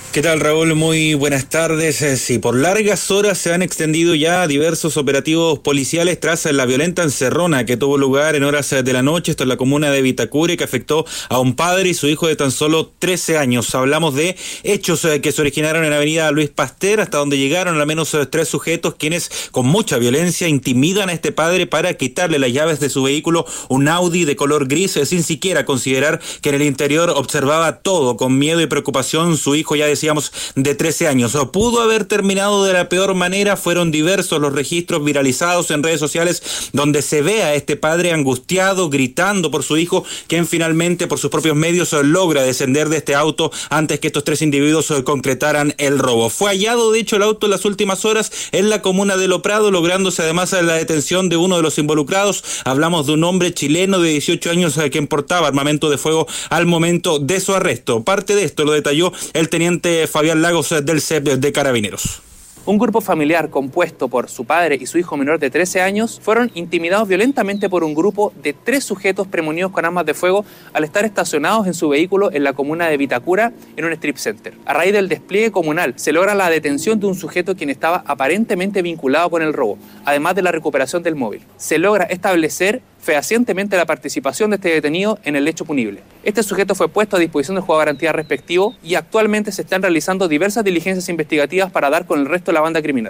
¿Qué tal, Raúl? Muy buenas tardes. Sí, por largas horas se han extendido ya diversos operativos policiales tras la violenta encerrona que tuvo lugar en horas de la noche, esto en la comuna de Vitacura, que afectó a un padre y su hijo de tan solo 13 años. Hablamos de hechos que se originaron en la avenida Luis Pasteur, hasta donde llegaron al menos 3 sujetos quienes con mucha violencia intimidan a este padre para quitarle las llaves de su vehículo, un Audi de color gris, sin siquiera considerar que en el interior observaba todo. Con miedo y preocupación, su hijo, ya decíamos, de 13 años. Pudo haber terminado de la peor manera. Fueron diversos los registros viralizados en redes sociales donde se ve a este padre angustiado, gritando por su hijo, quien finalmente por sus propios medios logra descender de este auto antes que estos 3 individuos concretaran el robo. Fue hallado, de hecho, el auto en las últimas horas en la comuna de Lo Prado, lográndose además la detención de uno de los involucrados. Hablamos de un hombre chileno de 18 años quien portaba armamento de fuego al momento de su arresto. Parte de esto lo detalló el teniente Fabián Lagos del CEP de Carabineros. Un grupo familiar compuesto por su padre y su hijo menor de 13 años fueron intimidados violentamente por un grupo de 3 sujetos premunidos con armas de fuego al estar estacionados en su vehículo en la comuna de Vitacura, en un strip center. A raíz del despliegue comunal, se logra la detención de un sujeto quien estaba aparentemente vinculado con el robo, además de la recuperación del móvil. Se logra establecer fehacientemente la participación de este detenido en el hecho punible. Este sujeto fue puesto a disposición del juez de garantía respectivo y actualmente se están realizando diversas diligencias investigativas para dar con el resto de la banda criminal.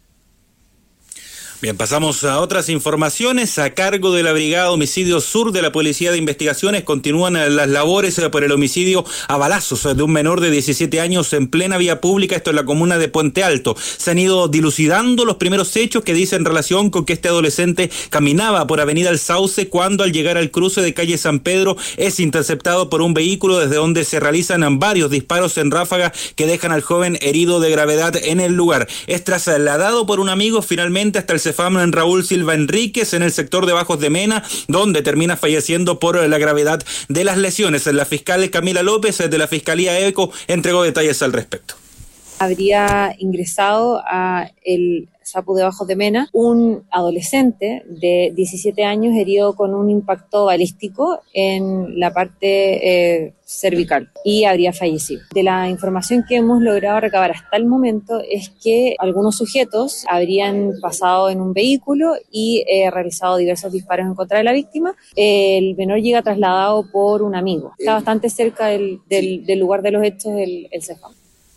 Bien, pasamos a otras informaciones. A cargo de la Brigada Homicidio Sur de la Policía de Investigaciones continúan las labores por el homicidio a balazos de un menor de 17 años en plena vía pública, esto en la comuna de Puente Alto. Se han ido dilucidando los primeros hechos que dicen relación con que este adolescente caminaba por Avenida El Sauce cuando al llegar al cruce de calle San Pedro es interceptado por un vehículo desde donde se realizan varios disparos en ráfaga que dejan al joven herido de gravedad en el lugar. Es trasladado por un amigo finalmente hasta el CEFAM en Raúl Silva Enríquez en el sector de Bajos de Mena, donde termina falleciendo por la gravedad de las lesiones. La fiscal Camila López de la Fiscalía ECO entregó detalles al respecto. Habría ingresado a el SAPU de Bajos de Mena un adolescente de 17 años herido con un impacto balístico en la parte cervical y habría fallecido. De la información que hemos logrado recabar hasta el momento es que algunos sujetos habrían pasado en un vehículo y realizado diversos disparos en contra de la víctima. El menor llega trasladado por un amigo. Está bastante cerca del lugar de los hechos el CEFAM.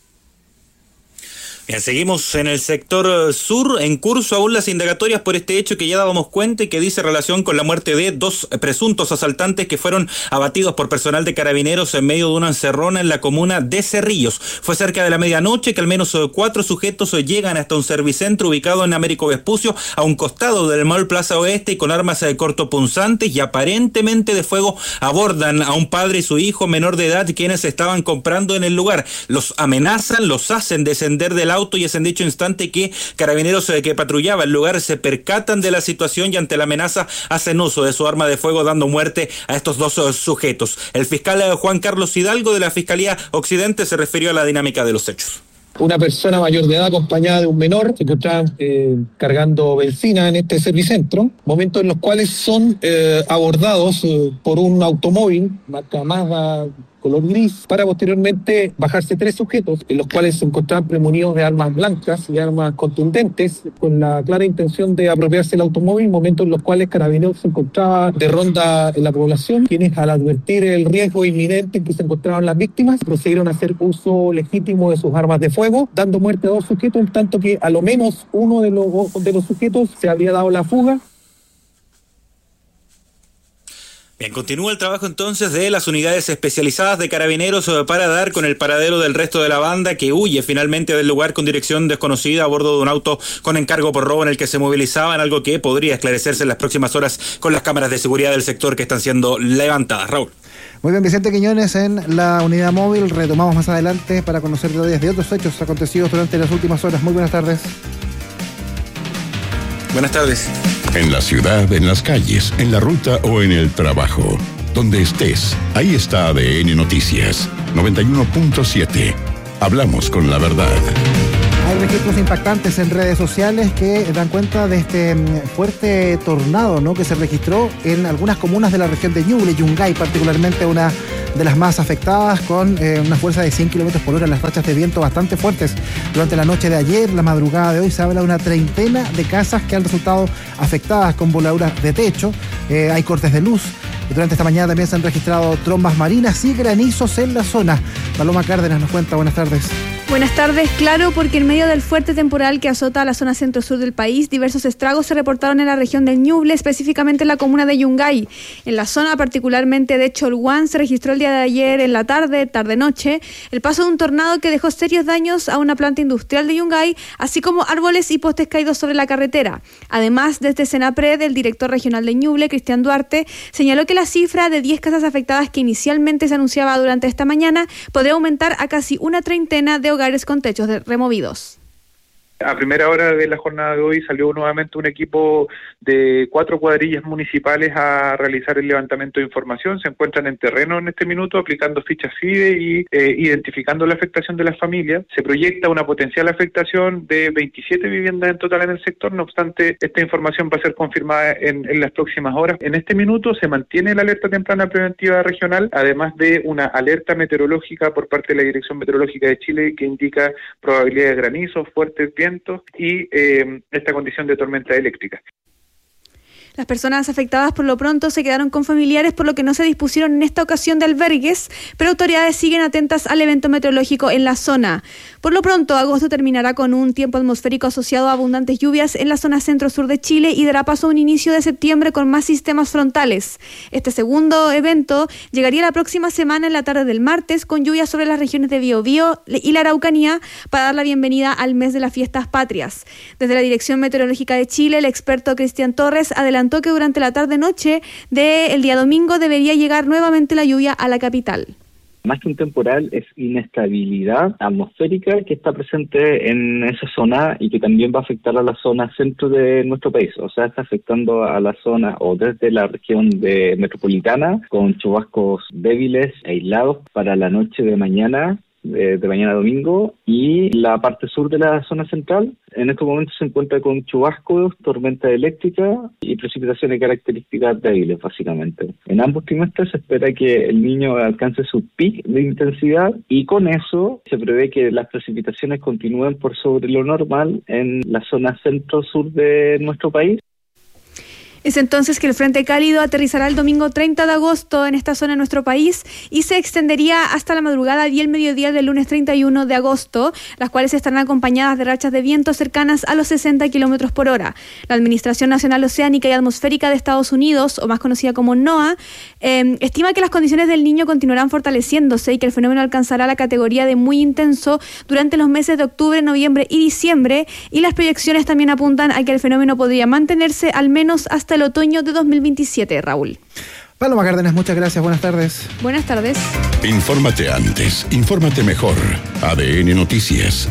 Bien, seguimos en el sector sur, en curso aún las indagatorias por este hecho que ya dábamos cuenta y que dice relación con la muerte de 2 presuntos asaltantes que fueron abatidos por personal de Carabineros en medio de una encerrona en la comuna de Cerrillos. Fue cerca de la medianoche que al menos 4 sujetos llegan hasta un servicentro ubicado en Américo Vespucio, a un costado del Mall Plaza Oeste, y con armas cortopunzantes y aparentemente de fuego abordan a un padre y su hijo menor de edad quienes estaban comprando en el lugar. Los amenazan, los hacen descender del auto y es en dicho instante que Carabineros que patrullaba el lugar se percatan de la situación y ante la amenaza hacen uso de su arma de fuego, dando muerte a estos 2 sujetos. El fiscal Juan Carlos Hidalgo de la Fiscalía Occidente se refirió a la dinámica de los hechos. Una persona mayor de edad acompañada de un menor se encontraban cargando benzina en este servicentro, momentos en los cuales son abordados por un automóvil marca Mazda color gris, para posteriormente bajarse 3 sujetos, en los cuales se encontraban premunidos de armas blancas y armas contundentes, con la clara intención de apropiarse el automóvil, momentos en los cuales Carabineros se encontraba de ronda en la población, quienes al advertir el riesgo inminente en que se encontraban las víctimas, procedieron a hacer uso legítimo de sus armas de fuego, dando muerte a 2 sujetos, en tanto que a lo menos uno de los sujetos se habría dado la fuga. Bien, continúa el trabajo entonces de las unidades especializadas de Carabineros para dar con el paradero del resto de la banda que huye finalmente del lugar con dirección desconocida a bordo de un auto con encargo por robo en el que se movilizaban, algo que podría esclarecerse en las próximas horas con las cámaras de seguridad del sector que están siendo levantadas. Raúl. Muy bien, Vicente Quiñones en la unidad móvil. Retomamos más adelante para conocer detalles de otros hechos acontecidos durante las últimas horas. Muy buenas tardes. Buenas tardes. En la ciudad, en las calles, en la ruta o en el trabajo. Donde estés, ahí está ADN Noticias 91.7. Hablamos con la verdad. Hay registros impactantes en redes sociales que dan cuenta de este fuerte tornado, ¿no?, que se registró en algunas comunas de la región de Ñuble, Yungay particularmente, una de las más afectadas, con una fuerza de 100 kilómetros por hora, las rachas de viento bastante fuertes. Durante la noche de ayer, la madrugada de hoy, se habla de una treintena de casas que han resultado afectadas con voladuras de techo. Hay cortes de luz. Durante esta mañana también se han registrado trombas marinas y granizos en la zona. Paloma Cárdenas nos cuenta. Buenas tardes. Buenas tardes, claro, porque en medio del fuerte temporal que azota la zona centro-sur del país, diversos estragos se reportaron en la región del Ñuble, específicamente en la comuna de Yungay. En la zona, particularmente de Cholguán, se registró el día de ayer en la tarde-noche, el paso de un tornado que dejó serios daños a una planta industrial de Yungay, así como árboles y postes caídos sobre la carretera. Además, desde Senapred, el director regional de Ñuble, Cristian Duarte, señaló que la cifra de 10 casas afectadas que inicialmente se anunciaba durante esta mañana podría aumentar a casi una treintena de hogares con techos removidos. A primera hora de la jornada de hoy salió nuevamente un equipo de 4 cuadrillas municipales a realizar el levantamiento de información. Se encuentran en terreno en este minuto aplicando fichas FIDE y identificando la afectación de las familias. Se proyecta una potencial afectación de 27 viviendas en total en el sector. No obstante, esta información va a ser confirmada en las próximas horas. En este minuto se mantiene la alerta temprana preventiva regional, además de una alerta meteorológica por parte de la Dirección Meteorológica de Chile que indica probabilidad de granizo, fuertes vientos y esta condición de tormenta eléctrica. Las personas afectadas por lo pronto se quedaron con familiares, por lo que no se dispusieron en esta ocasión de albergues, pero autoridades siguen atentas al evento meteorológico en la zona. Por lo pronto, agosto terminará con un tiempo atmosférico asociado a abundantes lluvias en la zona centro-sur de Chile y dará paso a un inicio de septiembre con más sistemas frontales. Este segundo evento llegaría la próxima semana en la tarde del martes, con lluvias sobre las regiones de Biobío y la Araucanía para dar la bienvenida al mes de las fiestas patrias. Desde la Dirección Meteorológica de Chile, el experto Cristian Torres adelantó que durante la tarde-noche del día domingo debería llegar nuevamente la lluvia a la capital. Más que un temporal, es inestabilidad atmosférica que está presente en esa zona y que también va a afectar a la zona centro de nuestro país. O sea, está afectando a la zona o desde la región de metropolitana con chubascos débiles e aislados para la noche de mañana domingo, y la parte sur de la zona central en estos momentos se encuentra con chubascos, tormenta eléctrica y precipitaciones de características débiles básicamente. En ambos trimestres se espera que el niño alcance su pic de intensidad y con eso se prevé que las precipitaciones continúen por sobre lo normal en la zona centro-sur de nuestro país. Es entonces que el Frente Cálido aterrizará el domingo 30 de agosto en esta zona de nuestro país y se extendería hasta la madrugada y el mediodía del lunes 31 de agosto, las cuales estarán acompañadas de rachas de viento cercanas a los 60 kilómetros por hora. La Administración Nacional Oceánica y Atmosférica de Estados Unidos, o más conocida como NOAA, estima que las condiciones del Niño continuarán fortaleciéndose y que el fenómeno alcanzará la categoría de muy intenso durante los meses de octubre, noviembre y diciembre, y las proyecciones también apuntan a que el fenómeno podría mantenerse al menos hasta el otoño de 2027, Raúl. Paloma Cárdenas, muchas gracias, buenas tardes. Buenas tardes. Infórmate antes, infórmate mejor. ADN Noticias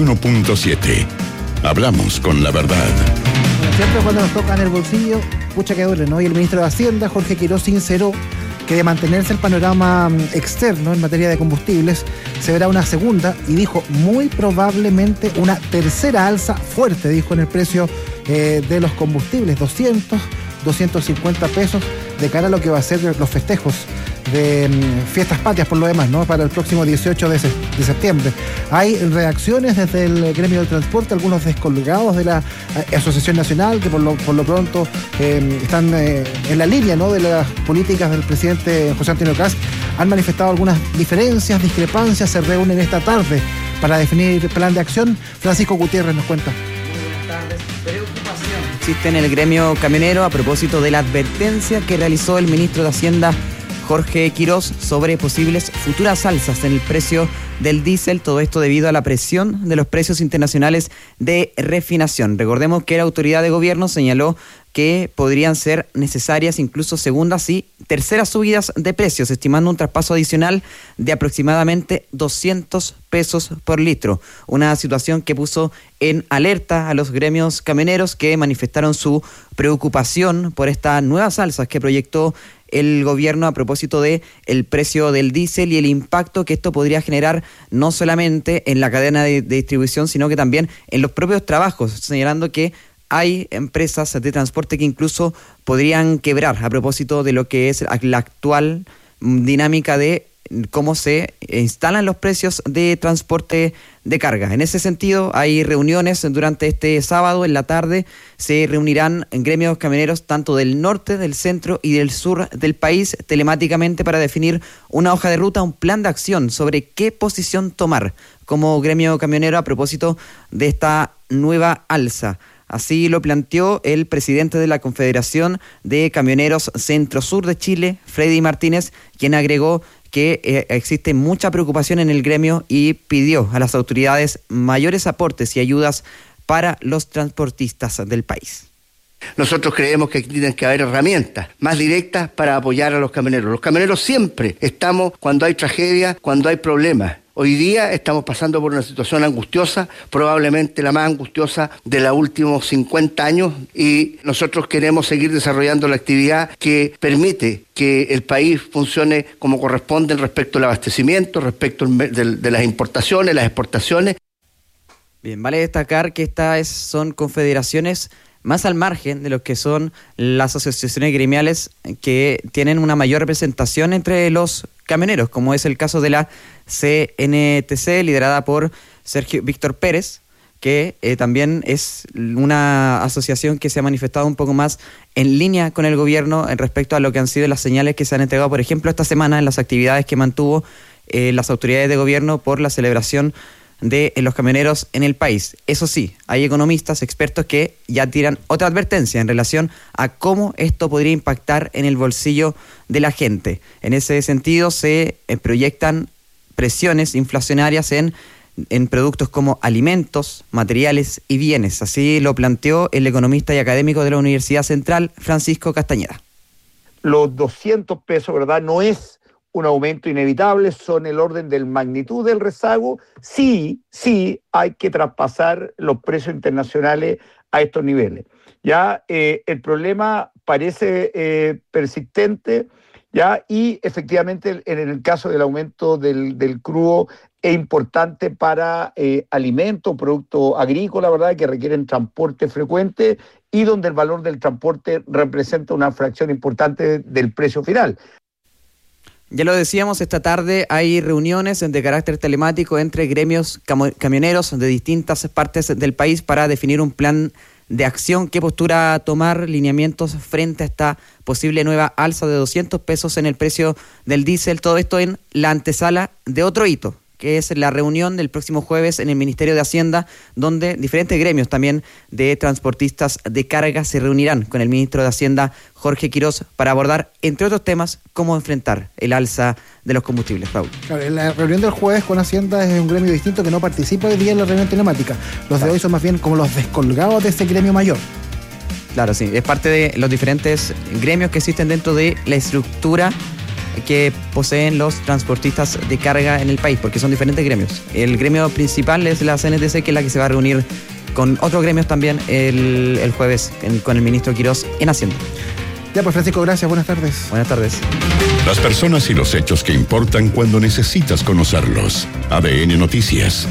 91.7. Hablamos con la verdad. Bueno, siempre cuando nos toca en el bolsillo, pucha que duele, ¿no? Y el ministro de Hacienda, Jorge Quirós, sinceró que de mantenerse el panorama externo en materia de combustibles, se verá una segunda, y dijo muy probablemente una tercera alza fuerte, dijo, en el precio de los combustibles, 250 pesos, de cara a lo que va a ser los festejos de fiestas patrias por lo demás, ¿no? Para el próximo 18 de septiembre. Hay reacciones desde el gremio del transporte, algunos descolgados de la Asociación Nacional, que por lo pronto están en la línea, ¿no?, de las políticas del presidente José Antonio Kast. Han manifestado algunas diferencias, discrepancias, se reúnen esta tarde para definir plan de acción. Francisco Gutiérrez nos cuenta. Buenas tardes. Preocupación existe en el gremio camionero a propósito de la advertencia que realizó el ministro de Hacienda, Jorge Quirós, sobre posibles futuras alzas en el precio del diésel, todo esto debido a la presión de los precios internacionales de refinación. Recordemos que la autoridad de gobierno señaló que podrían ser necesarias incluso segundas y terceras subidas de precios, estimando un traspaso adicional de aproximadamente 200 pesos por litro. Una situación que puso en alerta a los gremios camioneros, que manifestaron su preocupación por estas nuevas alzas que proyectó el gobierno a propósito de el precio del diésel y el impacto que esto podría generar no solamente en la cadena de distribución, sino que también en los propios trabajos, señalando que hay empresas de transporte que incluso podrían quebrar a propósito de lo que es la actual dinámica de cómo se instalan los precios de transporte de carga. En ese sentido, hay reuniones durante este sábado en la tarde. Se reunirán gremios camioneros tanto del norte, del centro y del sur del país telemáticamente para definir una hoja de ruta, un plan de acción sobre qué posición tomar como gremio camionero a propósito de esta nueva alza. Así lo planteó el presidente de la Confederación de Camioneros Centro-Sur de Chile, Freddy Martínez, quien agregó que existe mucha preocupación en el gremio y pidió a las autoridades mayores aportes y ayudas para los transportistas del país. Nosotros creemos que aquí tienen que haber herramientas más directas para apoyar a los camioneros. Los camioneros siempre estamos cuando hay tragedia, cuando hay problemas. Hoy día estamos pasando por una situación angustiosa, probablemente la más angustiosa de los últimos 50 años, y nosotros queremos seguir desarrollando la actividad que permite que el país funcione como corresponde respecto al abastecimiento, respecto de las importaciones, las exportaciones. Bien, vale destacar que estas son confederaciones más al margen de lo que son las asociaciones gremiales que tienen una mayor representación entre los camioneros, como es el caso de la CNTC, liderada por Sergio Víctor Pérez, que también es una asociación que se ha manifestado un poco más en línea con el gobierno en respecto a lo que han sido las señales que se han entregado, por ejemplo, esta semana en las actividades que mantuvo las autoridades de gobierno por la celebración de los camioneros en el país. Eso sí, hay economistas, expertos que ya tiran otra advertencia en relación a cómo esto podría impactar en el bolsillo de la gente. En ese sentido, se proyectan presiones inflacionarias en productos como alimentos, materiales y bienes. Así lo planteó el economista y académico de la Universidad Central, Francisco Castañeda. Los 200 pesos, ¿verdad?, no es un aumento inevitable, son el orden de magnitud del rezago. Sí hay que traspasar los precios internacionales a estos niveles. Ya el problema parece persistente, ya, y efectivamente en el caso del aumento del crudo es importante para alimentos, productos agrícolas, ¿verdad?, que requieren transporte frecuente y donde el valor del transporte representa una fracción importante del precio final. Ya lo decíamos, esta tarde hay reuniones de carácter telemático entre gremios camioneros de distintas partes del país para definir un plan de acción, qué postura tomar, lineamientos frente a esta posible nueva alza de 200 pesos en el precio del diésel. Todo esto en la antesala de otro hito, que es la reunión del próximo jueves en el Ministerio de Hacienda, donde diferentes gremios también de transportistas de carga se reunirán con el ministro de Hacienda, Jorge Quirós, para abordar, entre otros temas, cómo enfrentar el alza de los combustibles. Raúl. Claro, en la reunión del jueves con Hacienda es un gremio distinto que no participa hoy día en la reunión telemática. Los de hoy son más bien como los descolgados de ese gremio mayor. Claro, sí, es parte de los diferentes gremios que existen dentro de la estructura que poseen los transportistas de carga en el país, porque son diferentes gremios. El gremio principal es la CNTC, que es la que se va a reunir con otros gremios también el jueves con el ministro Quirós en Hacienda. Ya pues, Francisco, gracias, buenas tardes. Buenas tardes. Las personas y los hechos que importan cuando necesitas conocerlos. ADN Noticias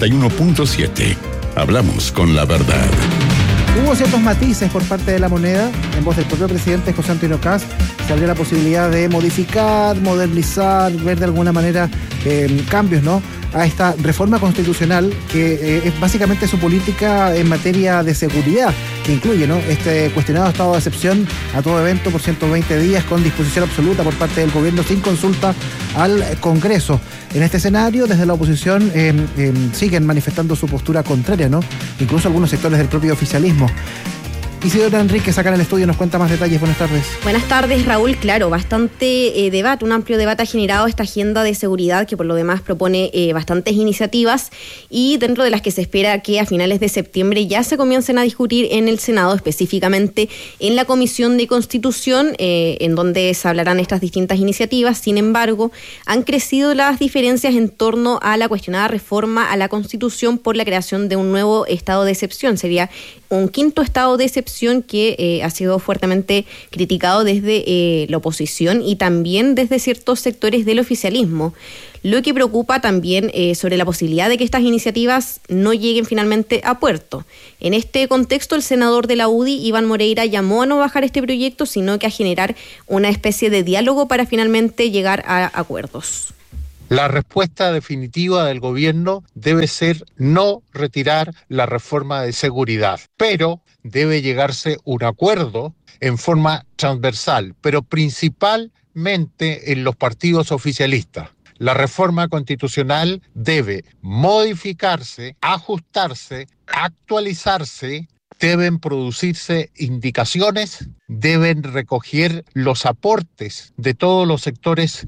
91.7. Hablamos con la verdad. Hubo ciertos matices por parte de la moneda. En voz del propio presidente José Antonio Kast se abrió la posibilidad de modificar, modernizar, ver de alguna manera cambios, ¿no?, a esta reforma constitucional que es básicamente su política en materia de seguridad, que incluye, ¿no?, este cuestionado estado de excepción a todo evento por 120 días con disposición absoluta por parte del gobierno sin consulta al Congreso. En este escenario, desde la oposición siguen manifestando su postura contraria, ¿no?, incluso algunos sectores del propio oficialismo. Isidora Enríquez, acá en el estudio, nos cuenta más detalles. Buenas tardes. Buenas tardes, Raúl. Claro, bastante debate, un amplio debate ha generado esta agenda de seguridad que por lo demás propone bastantes iniciativas y dentro de las que se espera que a finales de septiembre ya se comiencen a discutir en el Senado, específicamente en la Comisión de Constitución, en donde se hablarán estas distintas iniciativas. Sin embargo, han crecido las diferencias en torno a la cuestionada reforma a la Constitución por la creación de un nuevo estado de excepción. Sería un quinto estado de excepción que ha sido fuertemente criticado desde la oposición y también desde ciertos sectores del oficialismo. lo que preocupa también sobre la posibilidad de que estas iniciativas no lleguen finalmente a puerto. En este contexto, el senador de la UDI, Iván Moreira, llamó a no bajar este proyecto, sino que a generar una especie de diálogo para finalmente llegar a acuerdos. La respuesta definitiva del gobierno debe ser no retirar la reforma de seguridad, pero debe llegarse a un acuerdo en forma transversal, pero principalmente en los partidos oficialistas. La reforma constitucional debe modificarse, ajustarse, actualizarse, deben producirse indicaciones, deben recoger los aportes de todos los sectores.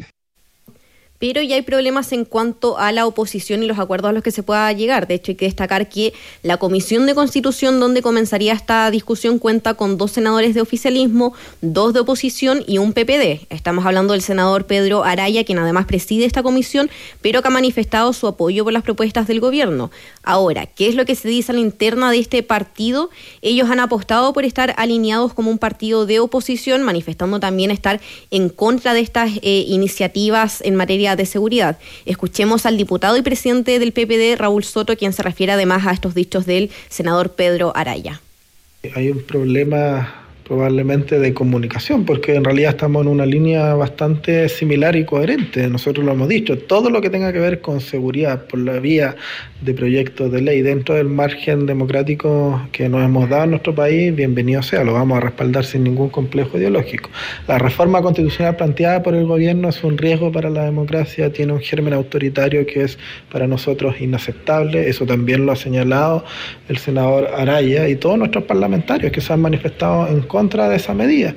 Pero ya hay problemas en cuanto a la oposición y los acuerdos a los que se pueda llegar. De hecho, hay que destacar que la Comisión de Constitución, donde comenzaría esta discusión, cuenta con 2 senadores de oficialismo, 2 de oposición y un PPD. Estamos hablando del senador Pedro Araya, quien además preside esta comisión, pero que ha manifestado su apoyo por las propuestas del gobierno. Ahora, ¿qué es lo que se dice a la interna de este partido? Ellos han apostado por estar alineados como un partido de oposición, manifestando también estar en contra de estas iniciativas en materia de seguridad. Escuchemos al diputado y presidente del PPD, Raúl Soto, quien se refiere además a estos dichos del senador Pedro Araya. Hay un problema probablemente de comunicación, porque en realidad estamos en una línea bastante similar y coherente. Nosotros lo hemos dicho, todo lo que tenga que ver con seguridad por la vía de proyectos de ley dentro del margen democrático que nos hemos dado en nuestro país, bienvenido sea, lo vamos a respaldar sin ningún complejo ideológico. La reforma constitucional planteada por el gobierno es un riesgo para la democracia, tiene un germen autoritario que es para nosotros inaceptable, eso también lo ha señalado el senador Araya y todos nuestros parlamentarios que se han manifestado en contra de esa medida.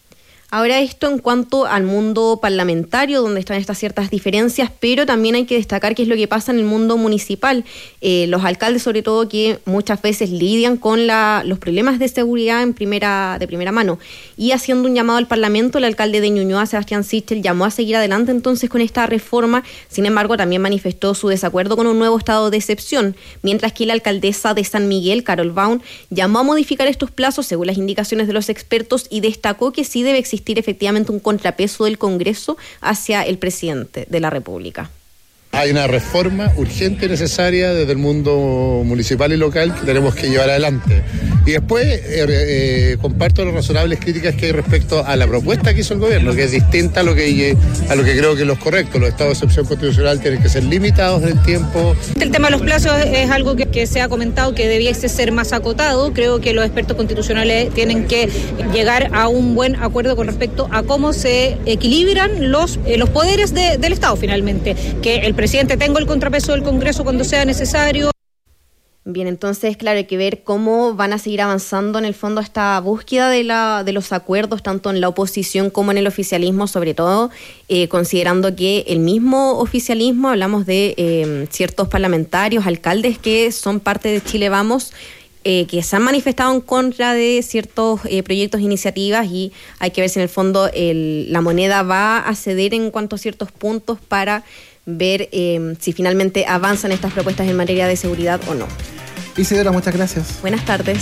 Ahora esto en cuanto al mundo parlamentario, donde están estas ciertas diferencias, pero también hay que destacar qué es lo que pasa en el mundo municipal. Los alcaldes, sobre todo, que muchas veces lidian con los problemas de seguridad de primera mano. Y haciendo un llamado al Parlamento, el alcalde de Ñuñoa, Sebastián Sichel, llamó a seguir adelante entonces con esta reforma. Sin embargo, también manifestó su desacuerdo con un nuevo estado de excepción, mientras que la alcaldesa de San Miguel, Carol Baum, llamó a modificar estos plazos según las indicaciones de los expertos y destacó que sí debe existir efectivamente un contrapeso del Congreso hacia el presidente de la República. Hay una reforma urgente y necesaria desde el mundo municipal y local que tenemos que llevar adelante. Y después comparto las razonables críticas que hay respecto a la propuesta que hizo el gobierno, que es distinta a lo que creo que es lo correcto. Los estados de excepción constitucional tienen que ser limitados en el tiempo. El tema de los plazos es algo que se ha comentado que debiese ser más acotado. Creo que los expertos constitucionales tienen que llegar a un buen acuerdo con respecto a cómo se equilibran los poderes del Estado finalmente. Que el presidente tenga el contrapeso del Congreso cuando sea necesario. Bien, entonces, claro, hay que ver cómo van a seguir avanzando en el fondo esta búsqueda de los acuerdos, tanto en la oposición como en el oficialismo, sobre todo considerando que el mismo oficialismo, hablamos de ciertos parlamentarios, alcaldes que son parte de Chile Vamos, que se han manifestado en contra de ciertos proyectos, iniciativas, y hay que ver si en el fondo la moneda va a ceder en cuanto a ciertos puntos para ver si finalmente avanzan estas propuestas en materia de seguridad o no. Isidora, muchas gracias. Buenas tardes.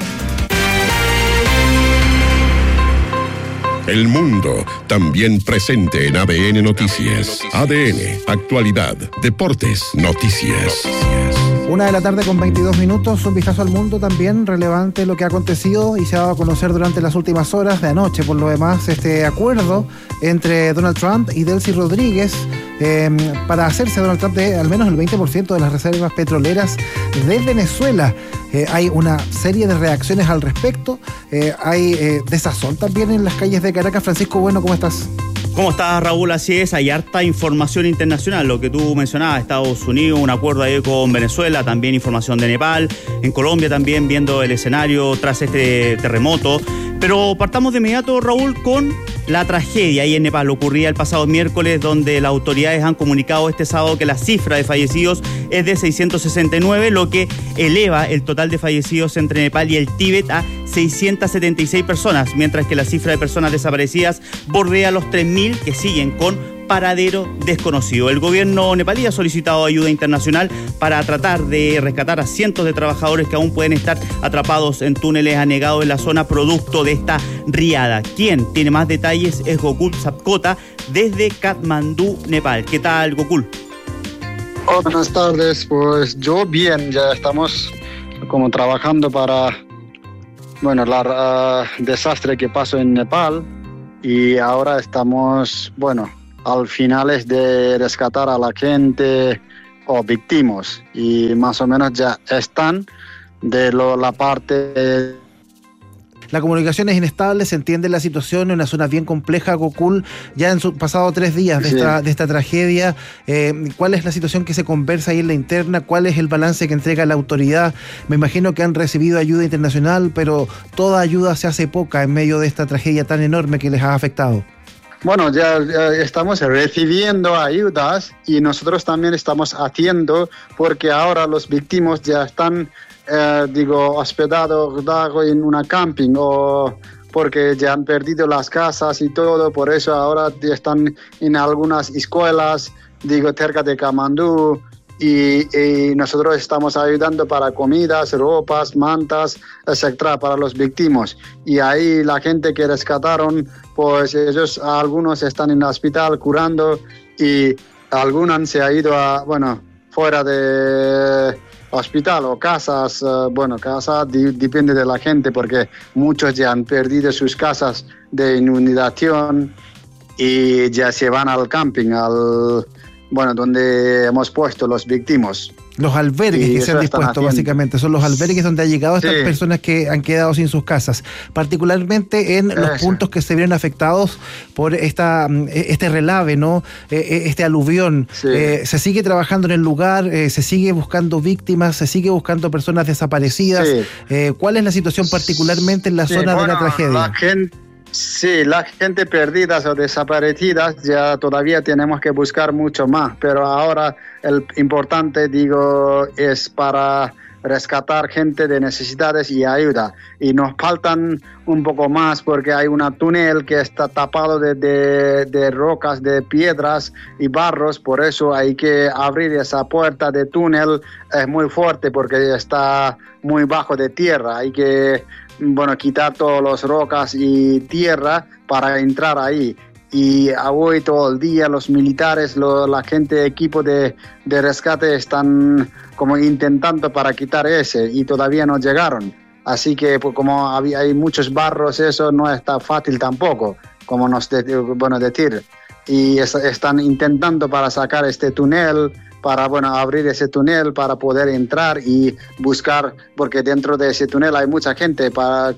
El mundo también presente en ADN Noticias. ADN, actualidad, deportes, noticias. 1:22 p.m, un vistazo al mundo también relevante lo que ha acontecido y se ha dado a conocer durante las últimas horas de anoche. Por lo demás, este acuerdo entre Donald Trump y Delcy Rodríguez para hacerse Donald Trump de al menos el 20% de las reservas petroleras de Venezuela. Hay una serie de reacciones al respecto, hay desazón también en las calles de Caracas. Francisco Bueno, ¿cómo estás? ¿Cómo estás, Raúl? Así es, hay harta información internacional, lo que tú mencionabas, Estados Unidos, un acuerdo ahí con Venezuela, también información de Nepal, en Colombia también viendo el escenario tras este terremoto. Pero partamos de inmediato, Raúl, con la tragedia ahí en Nepal. Ocurría el pasado miércoles, donde las autoridades han comunicado este sábado que la cifra de fallecidos es de 669, lo que eleva el total de fallecidos entre Nepal y el Tíbet a 676 personas, mientras que la cifra de personas desaparecidas bordea los 3.000, que siguen con paradero desconocido. El gobierno nepalí ha solicitado ayuda internacional para tratar de rescatar a cientos de trabajadores que aún pueden estar atrapados en túneles anegados en la zona producto de esta riada. Quien tiene más detalles es Gokul Sapkota desde Katmandú, Nepal. ¿Qué tal, Gokul? Hola, buenas tardes. Pues yo bien, ya estamos como trabajando para, bueno, el desastre que pasó en Nepal, y ahora estamos, bueno, al finales de rescatar a la gente o víctimas, y más o menos ya están de la parte. La comunicación es inestable, se entiende la situación en una zona bien compleja, Gokul. Ya han pasado 3 días de esta tragedia. ¿Cuál es la situación que se conversa ahí en la interna? ¿Cuál es el balance que entrega la autoridad? Me imagino que han recibido ayuda internacional, pero toda ayuda se hace poca en medio de esta tragedia tan enorme que les ha afectado. Bueno, ya estamos recibiendo ayudas, y nosotros también estamos haciendo, porque ahora los víctimas ya están hospedados en una camping, o porque ya han perdido las casas y todo, por eso ahora están en algunas escuelas, cerca de Katmandú, y nosotros estamos ayudando para comidas, ropas, mantas, etcétera, para los víctimas. Y ahí la gente que rescataron, pues algunos están en el hospital curando, y algunos se han ido fuera de hospital o casas. Casa depende de la gente, porque muchos ya han perdido sus casas de inundación y ya se van al camping, donde hemos puesto los víctimas. Los albergues que se han dispuesto, básicamente, son los albergues donde han llegado estas personas que han quedado sin sus casas, particularmente en los puntos que se vieron afectados por este relave, ¿no? Este aluvión. Se sigue trabajando en el lugar, se sigue buscando víctimas, se sigue buscando personas desaparecidas. ¿Cuál es la situación particularmente en la zona de la tragedia? La gente perdida o desaparecidas ya todavía tenemos que buscar mucho más, pero ahora el importante, es para rescatar gente de necesidades y ayuda. Y nos faltan un poco más, porque hay un túnel que está tapado de rocas, de piedras y barros, por eso hay que abrir esa puerta de túnel. Es muy fuerte porque está muy bajo de tierra, hay que quitar todas las rocas y tierra para entrar ahí. Y hoy todo el día los militares, la gente, equipo de rescate están como intentando para quitar ese, y todavía no llegaron. Así que como hay muchos barros, eso no está fácil tampoco, como decir. Y están intentando para sacar este túnel, para abrir ese túnel para poder entrar y buscar, porque dentro de ese túnel hay mucha gente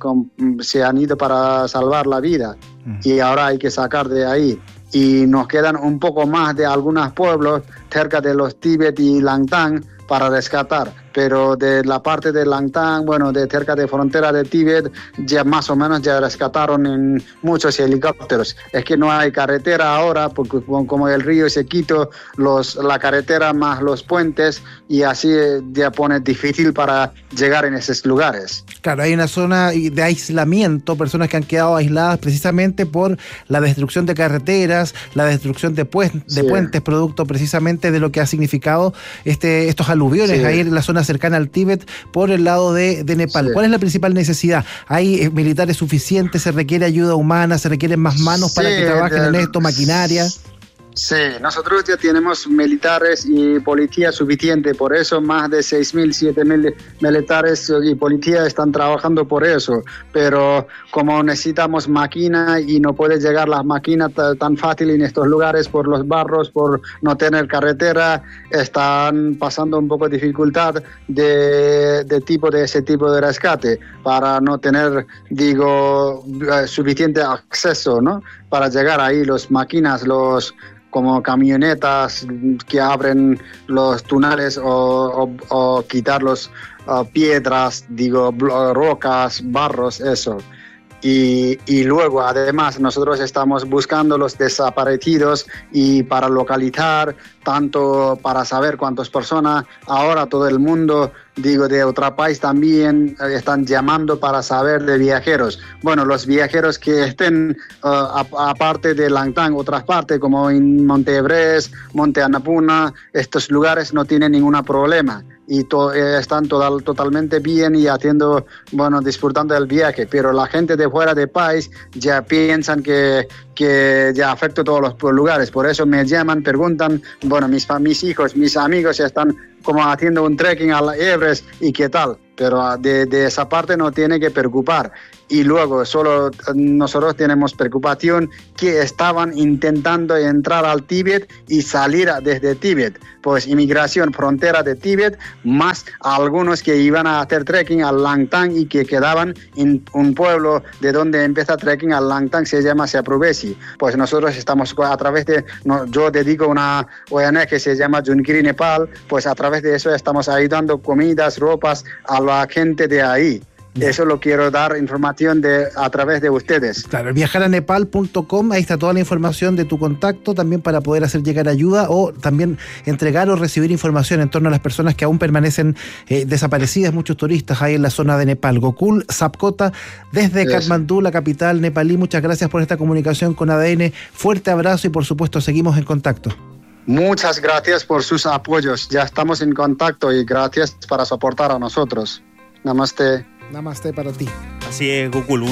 se han ido para salvar la vida, y ahora hay que sacar de ahí. Y nos quedan un poco más de algunos pueblos cerca de los Tíbet y Langtang para rescatar, pero de la parte de Langtang, de cerca de frontera de Tíbet, ya más o menos ya rescataron en muchos helicópteros. Es que no hay carretera ahora, porque como el río se quitó la carretera más los puentes, y así ya pone difícil para llegar en esos lugares. Claro, hay una zona de aislamiento, personas que han quedado aisladas precisamente por la destrucción de carreteras, la destrucción de puentes, producto precisamente de lo que ha significado estos aluviones ahí en la zona cercana al Tíbet por el lado de Nepal. ¿Cuál es la principal necesidad? ¿Hay militares suficientes? ¿Se requiere ayuda humana? ¿Se requieren más manos para que trabajen en esto? ¿Maquinaria? Sí, nosotros ya tenemos militares y policía suficiente, por eso más de 6.000, 7.000 militares y policía están trabajando por eso, pero como necesitamos máquina y no puede llegar las máquinas tan fácil en estos lugares por los barros, por no tener carretera, están pasando un poco de dificultad de ese tipo de rescate, para no tener, suficiente acceso, ¿no? Para llegar ahí, las máquinas, como camionetas que abren los túneles o quitar los piedras, rocas, barros, eso. Y luego, además, nosotros estamos buscando los desaparecidos y para localizar, tanto para saber cuántas personas. Ahora todo el mundo, de otro país también están llamando para saber de viajeros. Bueno, los viajeros que estén aparte de Langtang, otras partes como en Monte Everest, Monte Annapurna, estos lugares no tienen ningún problema. y están totalmente bien y haciendo, disfrutando del viaje, pero la gente de fuera del país ya piensan que ya afecta a todos los lugares, por eso me llaman, preguntan, mis hijos, mis amigos ya están como haciendo un trekking al Everest y qué tal, pero de esa parte no tiene que preocupar. Y luego solo nosotros tenemos preocupación que estaban intentando entrar al Tíbet y salir desde Tíbet, pues inmigración, frontera de Tíbet, más algunos que iban a hacer trekking al Langtang y que quedaban en un pueblo de donde empieza trekking al Langtang, se llama Seaprovesi. Pues nosotros estamos a través de, yo dedico una ONG que se llama Junkiri Nepal, pues a través de eso estamos ayudando comidas, ropas a la gente de ahí. Eso lo quiero dar información a través de ustedes. Claro, viajaranepal.com, ahí está toda la información de tu contacto, también para poder hacer llegar ayuda o también entregar o recibir información en torno a las personas que aún permanecen desaparecidas, muchos turistas ahí en la zona de Nepal. Gokul Sapkota, desde Katmandú, la capital nepalí, muchas gracias por esta comunicación con ADN, fuerte abrazo y por supuesto seguimos en contacto. Muchas gracias por sus apoyos, ya estamos en contacto y gracias por soportar a nosotros. Namaste. Namaste para ti. Así es, Gokul,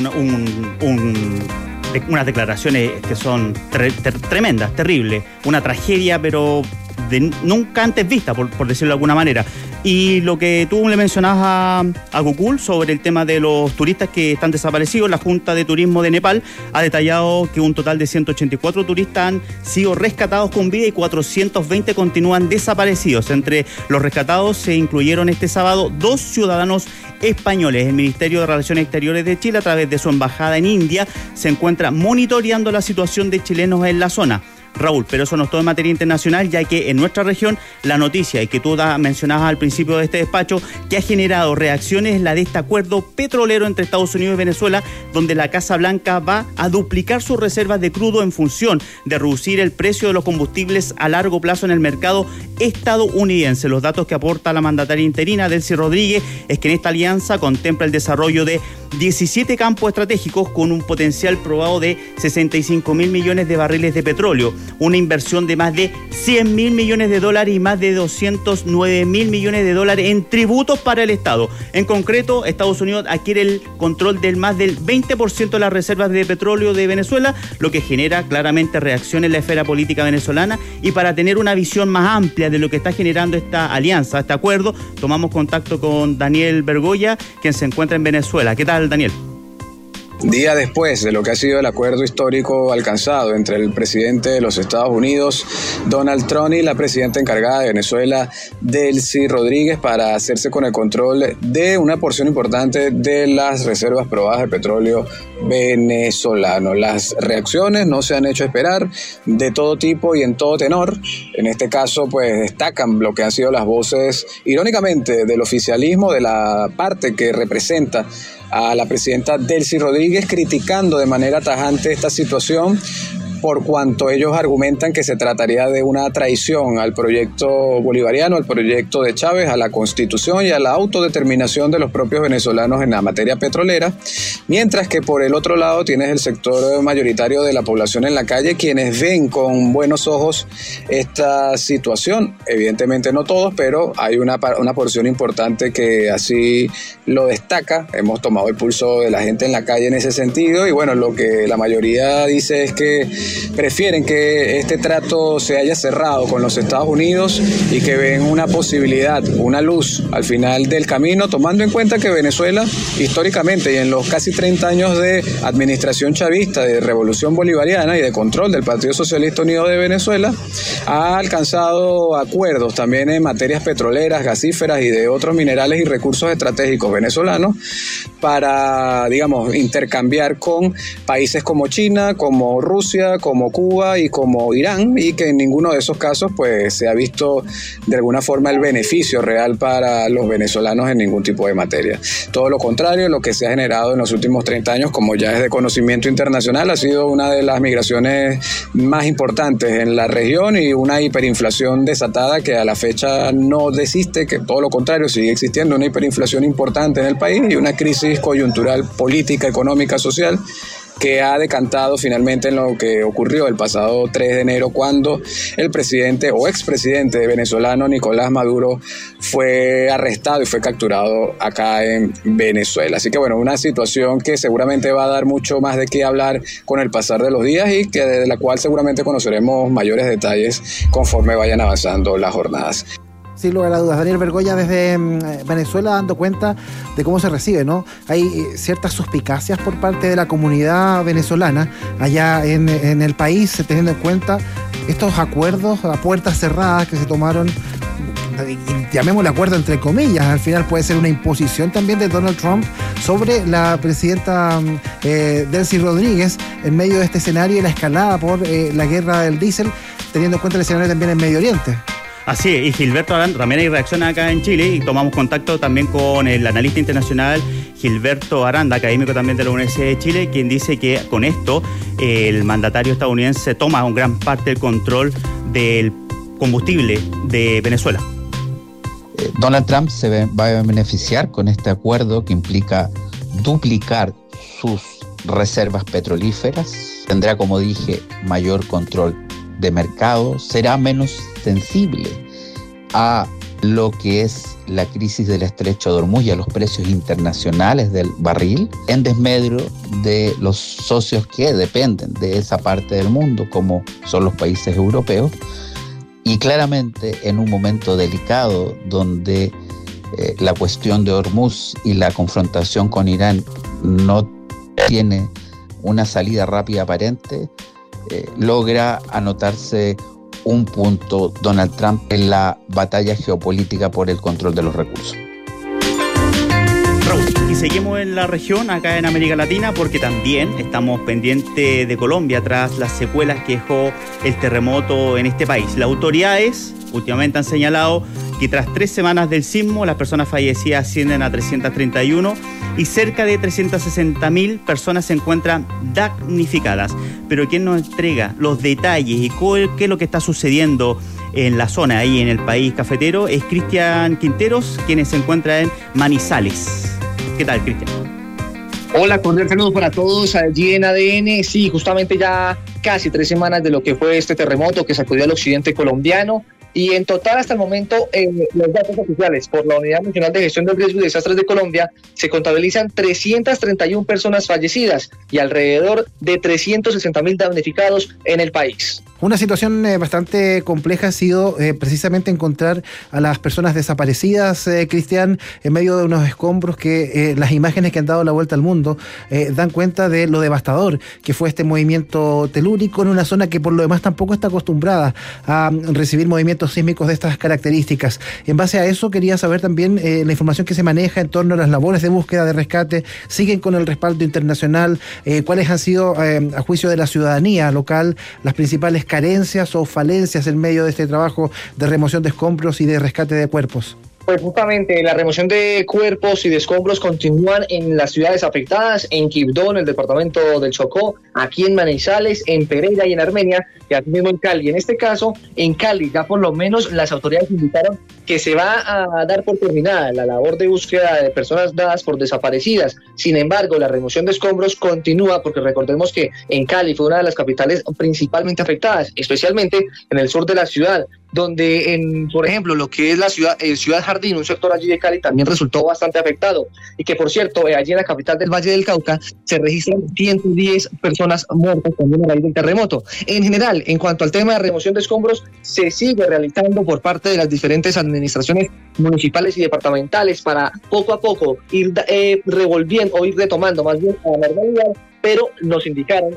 unas declaraciones que son tremendas, terribles, una tragedia, pero nunca antes vista, por decirlo de alguna manera. Y lo que tú le mencionabas a Gokul sobre el tema de los turistas que están desaparecidos, la Junta de Turismo de Nepal ha detallado que un total de 184 turistas han sido rescatados con vida y 420 continúan desaparecidos. Entre los rescatados se incluyeron este sábado 2 ciudadanos españoles. El Ministerio de Relaciones Exteriores de Chile, a través de su embajada en India, se encuentra monitoreando la situación de chilenos en la zona. Raúl, pero eso no es todo en materia internacional, ya que en nuestra región la noticia, y que tú mencionabas al principio de este despacho, que ha generado reacciones, es la de este acuerdo petrolero entre Estados Unidos y Venezuela, donde la Casa Blanca va a duplicar sus reservas de crudo en función de reducir el precio de los combustibles a largo plazo en el mercado estadounidense. Los datos que aporta la mandataria interina, Delcy Rodríguez, es que en esta alianza contempla el desarrollo de 17 campos estratégicos con un potencial probado de 65.000 millones de barriles de petróleo, una inversión de más de 100.000 millones de dólares y más de 209.000 millones de dólares en tributos para el Estado. En concreto, Estados Unidos adquiere el control del más del 20% de las reservas de petróleo de Venezuela, lo que genera claramente reacción en la esfera política venezolana. Y para tener una visión más amplia de lo que está generando esta alianza, este acuerdo, tomamos contacto con Daniel Bergoya, quien se encuentra en Venezuela. ¿Qué tal, Daniel? Día después de lo que ha sido el acuerdo histórico alcanzado entre el presidente de los Estados Unidos, Donald Trump, y la presidenta encargada de Venezuela, Delcy Rodríguez, para hacerse con el control de una porción importante de las reservas probadas de petróleo venezolano. Las reacciones no se han hecho esperar, de todo tipo y en todo tenor. En este caso, pues destacan lo que han sido las voces, irónicamente, del oficialismo, de la parte que representa a la presidenta Delcy Rodríguez, criticando de manera tajante esta situación, por cuanto ellos argumentan que se trataría de una traición al proyecto bolivariano, al proyecto de Chávez, a la Constitución y a la autodeterminación de los propios venezolanos en la materia petrolera, mientras que por el otro lado tienes el sector mayoritario de la población en la calle, quienes ven con buenos ojos esta situación. Evidentemente no todos, pero hay una porción importante que así lo destaca. Hemos tomado el pulso de la gente en la calle en ese sentido, y bueno, lo que la mayoría dice es que prefieren que este trato se haya cerrado con los Estados Unidos y que ven una posibilidad, una luz al final del camino, tomando en cuenta que Venezuela históricamente y en los casi 30 años de administración chavista, de revolución bolivariana y de control del Partido Socialista Unido de Venezuela, ha alcanzado acuerdos también en materias petroleras, gasíferas y de otros minerales y recursos estratégicos venezolanos para, digamos, intercambiar con países como China, como Rusia, como Cuba y como Irán, y que en ninguno de esos casos pues se ha visto de alguna forma el beneficio real para los venezolanos en ningún tipo de materia. Todo lo contrario, lo que se ha generado en los últimos 30 años, como ya es de conocimiento internacional, ha sido una de las migraciones más importantes en la región y una hiperinflación desatada que a la fecha no desiste, que todo lo contrario, sigue existiendo una hiperinflación importante en el país y una crisis coyuntural política, económica, social que ha decantado finalmente en lo que ocurrió el pasado 3 de enero cuando el presidente o expresidente venezolano Nicolás Maduro fue arrestado y fue capturado acá en Venezuela. Así que bueno, una situación que seguramente va a dar mucho más de qué hablar con el pasar de los días y que de la cual seguramente conoceremos mayores detalles conforme vayan avanzando las jornadas. Sin lugar a dudas. Daniel Bergoya desde Venezuela dando cuenta de cómo se recibe, ¿no? Hay ciertas suspicacias por parte de la comunidad venezolana allá en el país, teniendo en cuenta estos acuerdos a puertas cerradas que se tomaron, llamémosle acuerdo entre comillas, al final puede ser una imposición también de Donald Trump sobre la presidenta Delcy Rodríguez en medio de este escenario y la escalada por la guerra del diésel, teniendo en cuenta el escenario también en Medio Oriente. Así es, y Gilberto Aranda también hay reacción acá en Chile y tomamos contacto también con el analista internacional Gilberto Aranda, académico también de la Universidad de Chile, quien dice que con esto el mandatario estadounidense toma un gran parte del control del combustible de Venezuela. Donald Trump se va a beneficiar con este acuerdo que implica duplicar sus reservas petrolíferas, tendrá, como dije, mayor control de mercado, será menos sensible a lo que es la crisis del estrecho de Hormuz y a los precios internacionales del barril, en desmedro de los socios que dependen de esa parte del mundo, como son los países europeos, y claramente en un momento delicado donde la cuestión de Hormuz y la confrontación con Irán no tiene una salida rápida aparente, logra anotarse un punto Donald Trump en la batalla geopolítica por el control de los recursos. Y seguimos en la región, acá en América Latina, porque también estamos pendientes de Colombia tras las secuelas que dejó el terremoto en este país. Las autoridades últimamente han señalado que tras 3 semanas del sismo, las personas fallecidas ascienden a 331 y cerca de 360.000 personas se encuentran damnificadas. Pero quien nos entrega los detalles y qué es lo que está sucediendo en la zona, ahí en el país cafetero, es Cristian Quinteros, quien se encuentra en Manizales. ¿Qué tal, Cristian? Hola, cordial saludo para todos allí en ADN. Sí, justamente ya casi 3 semanas de lo que fue este terremoto que sacudió al occidente colombiano. Y en total, hasta el momento, los datos oficiales por la Unidad Nacional de Gestión del Riesgo y Desastres de Colombia se contabilizan 331 personas fallecidas y alrededor de 360.000 damnificados en el país. Una situación bastante compleja ha sido precisamente encontrar a las personas desaparecidas, Cristian, en medio de unos escombros que las imágenes que han dado la vuelta al mundo dan cuenta de lo devastador que fue este movimiento telúrico en una zona que por lo demás tampoco está acostumbrada a recibir movimientos sísmicos de estas características. En base a eso quería saber también la información que se maneja en torno a las labores de búsqueda, de rescate, siguen con el respaldo internacional, cuáles han sido, a juicio de la ciudadanía local, las principales carencias o falencias en medio de este trabajo de remoción de escombros y de rescate de cuerpos. Pues justamente la remoción de cuerpos y de escombros continúan en las ciudades afectadas, en Quibdó, en el departamento del Chocó, aquí en Manizales, en Pereira y en Armenia, y aquí mismo en Cali. En este caso, en Cali, ya por lo menos las autoridades indicaron que se va a dar por terminada la labor de búsqueda de personas dadas por desaparecidas. Sin embargo, la remoción de escombros continúa porque recordemos que en Cali fue una de las capitales principalmente afectadas, especialmente en el sur de la ciudad, donde, por ejemplo, lo que es la ciudad, Ciudad Jardín, un sector allí de Cali, también resultó bastante afectado. Y que, por cierto, allí en la capital del Valle del Cauca se registran 110 personas muertas también a raíz del terremoto. En general, en cuanto al tema de remoción de escombros, se sigue realizando por parte de las diferentes administraciones municipales y departamentales para poco a poco ir revolviendo o ir retomando más bien a la normalidad. Pero nos indicaron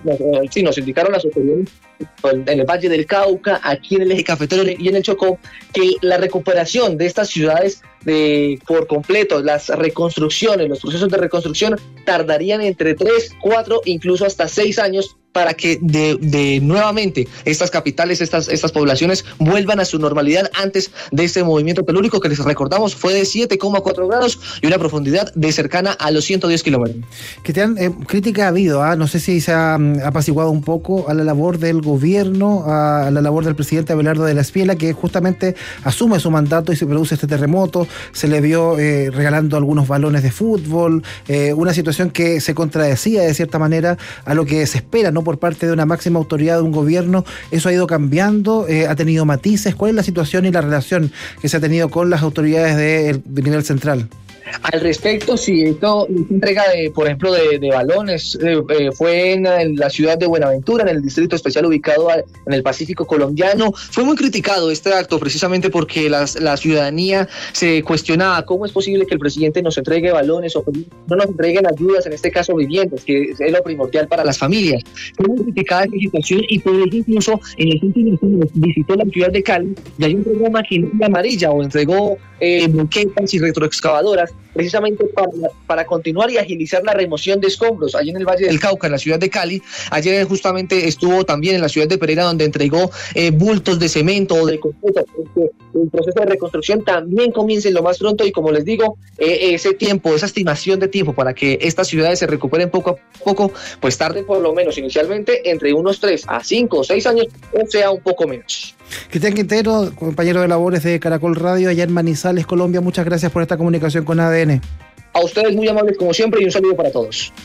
las autoridades en el Valle del Cauca, aquí en el eje cafetero y en el Chocó, que la recuperación de estas ciudades por completo, las reconstrucciones, los procesos de reconstrucción tardarían entre 3, 4, incluso hasta 6 años para que de nuevamente estas capitales, estas poblaciones vuelvan a su normalidad antes de este movimiento telúrico que les recordamos fue de 7,4 grados y una profundidad de cercana a los 110 kilómetros. Cristian, crítica ha habido, no sé si se ha apaciguado un poco a la labor del gobierno, a la labor del presidente Abelardo de la Espriella, que justamente asume su mandato y se produce este terremoto, se le vio regalando algunos balones de fútbol, una situación que se contradecía de cierta manera a lo que se espera, ¿no?, por parte de una máxima autoridad de un gobierno. Eso ha ido cambiando, ha tenido matices. ¿Cuál es la situación y la relación que se ha tenido con las autoridades de nivel central? Al respecto, sí, esta entrega por ejemplo, de balones fue en la ciudad de Buenaventura, en el distrito especial ubicado en el Pacífico colombiano. Fue muy criticado este acto precisamente porque la ciudadanía se cuestionaba cómo es posible que el presidente nos entregue balones o no nos entreguen ayudas, en este caso viviendas, que es lo primordial para las familias. Fue muy criticada esta situación y por ello incluso en los últimos años visitó la ciudad de Cali y ahí entregó maquinaria amarilla o entregó moquetas y retroexcavadoras precisamente para continuar y agilizar la remoción de escombros allí en el Valle del Cauca, en la ciudad de Cali. Ayer justamente estuvo también en la ciudad de Pereira, donde entregó bultos de cemento o de concreto. El proceso de reconstrucción también comienza lo más pronto y, como les digo, ese tiempo, esa estimación de tiempo para que estas ciudades se recuperen poco a poco, pues tarde por lo menos inicialmente entre unos 3 a 5 o 6 años, o sea, un poco menos. Cristian Quintero, compañero de labores de Caracol Radio allá en Manizales, Colombia, muchas gracias por esta comunicación con ADN. A ustedes muy amables como siempre y un saludo para todos.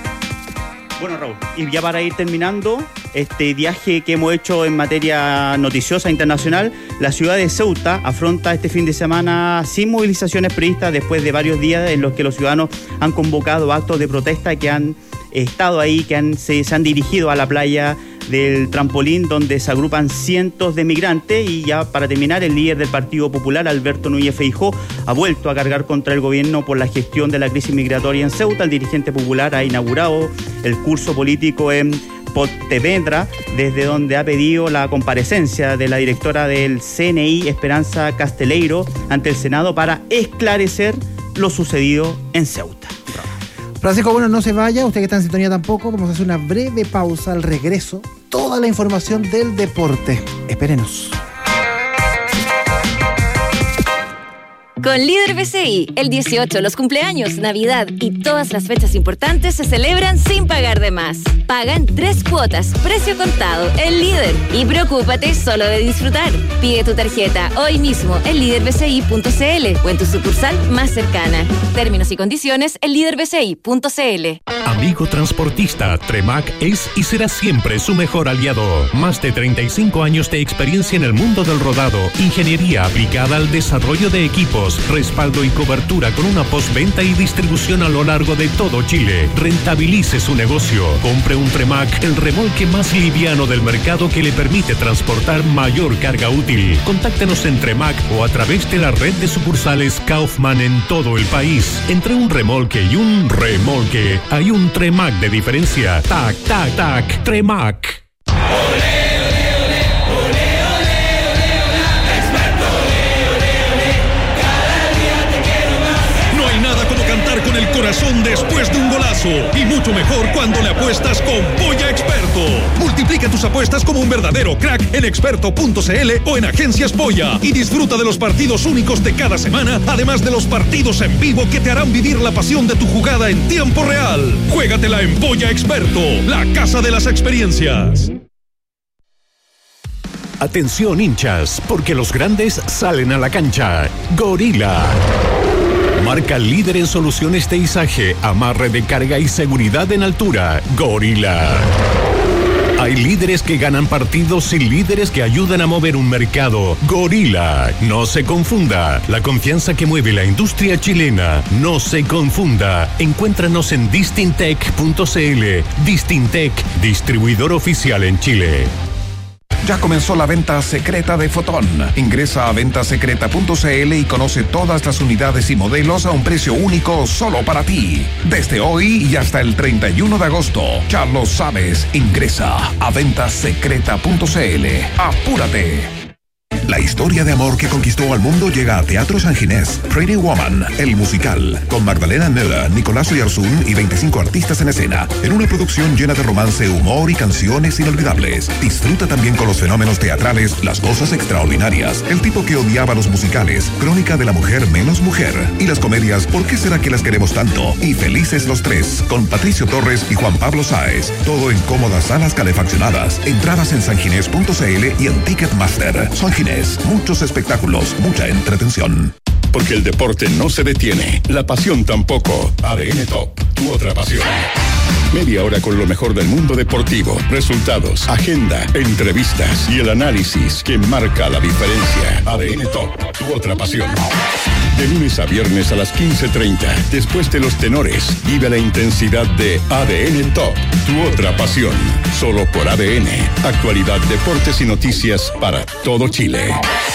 Bueno, Raúl, y ya para ir terminando este viaje que hemos hecho en materia noticiosa internacional, la ciudad de Ceuta afronta este fin de semana sin movilizaciones previstas después de varios días en los que los ciudadanos han convocado actos de protesta que han estado ahí, que se han dirigido a la playa del Trampolín, donde se agrupan cientos de migrantes. Y ya para terminar, el líder del Partido Popular, Alberto Núñez Feijóo, ha vuelto a cargar contra el gobierno por la gestión de la crisis migratoria en Ceuta. El dirigente popular ha inaugurado el curso político en Pontevedra, desde donde ha pedido la comparecencia de la directora del CNI, Esperanza Casteleiro, ante el Senado para esclarecer lo sucedido en Ceuta. Francisco, bueno, no se vaya, usted que está en sintonía tampoco, vamos a hacer una breve pausa. Al regreso, toda la información del deporte. Espérenos. Con Líder BCI, el 18, los cumpleaños, Navidad y todas las fechas importantes se celebran sin pagar de más. Paga en 3 cuotas, precio contado, el Líder. Y preocúpate solo de disfrutar. Pide tu tarjeta hoy mismo en liderbci.cl o en tu sucursal más cercana. Términos y condiciones en liderbci.cl. Amigo transportista, Tremac es y será siempre su mejor aliado. Más de 35 años de experiencia en el mundo del rodado, ingeniería aplicada al desarrollo de equipos, respaldo y cobertura con una postventa y distribución a lo largo de todo Chile. Rentabilice su negocio. Compre un Tremac, el remolque más liviano del mercado que le permite transportar mayor carga útil. Contáctenos en Tremac o a través de la red de sucursales Kaufman en todo el país. Entre un remolque y un remolque hay un Tremac de diferencia. Tac, tac, tac, Tremac. Con el corazón después de un golazo y mucho mejor cuando le apuestas con Polla Experto. Multiplica tus apuestas como un verdadero crack en experto.cl o en Agencias Polla y disfruta de los partidos únicos de cada semana, además de los partidos en vivo que te harán vivir la pasión de tu jugada en tiempo real. Juégatela en Polla Experto, la casa de las experiencias. Atención hinchas, porque los grandes salen a la cancha. Gorila, marca líder en soluciones de izaje, amarre de carga y seguridad en altura. Gorila. Hay líderes que ganan partidos y líderes que ayudan a mover un mercado. Gorila. No se confunda. La confianza que mueve la industria chilena. No se confunda. Encuéntranos en distintec.cl. Distintec, distribuidor oficial en Chile. Ya comenzó la venta secreta de Fotón. Ingresa a ventasecreta.cl y conoce todas las unidades y modelos a un precio único solo para ti. Desde hoy y hasta el 31 de agosto. Ya lo sabes, ingresa a ventasecreta.cl. ¡Apúrate! La historia de amor que conquistó al mundo llega a Teatro San Ginés. Pretty Woman, el musical, con Magdalena Miller, Nicolás Oyarzún y 25 artistas en escena, en una producción llena de romance, humor y canciones inolvidables. Disfruta también con los fenómenos teatrales, las cosas extraordinarias, el tipo que odiaba los musicales, Crónica de la mujer menos mujer, y las comedias ¿Por qué será que las queremos tanto? Y Felices los tres, con Patricio Torres y Juan Pablo Sáez. Todo en cómodas salas calefaccionadas. Entradas en sanginés.cl y en Ticketmaster. San Ginés, muchos espectáculos, mucha entretención. porque el deporte no se detiene, la pasión tampoco. ADN Top, tu otra pasión. Media hora con lo mejor del mundo deportivo, resultados, agenda, entrevistas y el análisis que marca la diferencia. ADN Top, tu otra pasión. De lunes a viernes a las 15:30, después de los tenores, vive la intensidad de ADN Top, tu otra pasión. Solo por ADN, actualidad, deportes y noticias para todo Chile.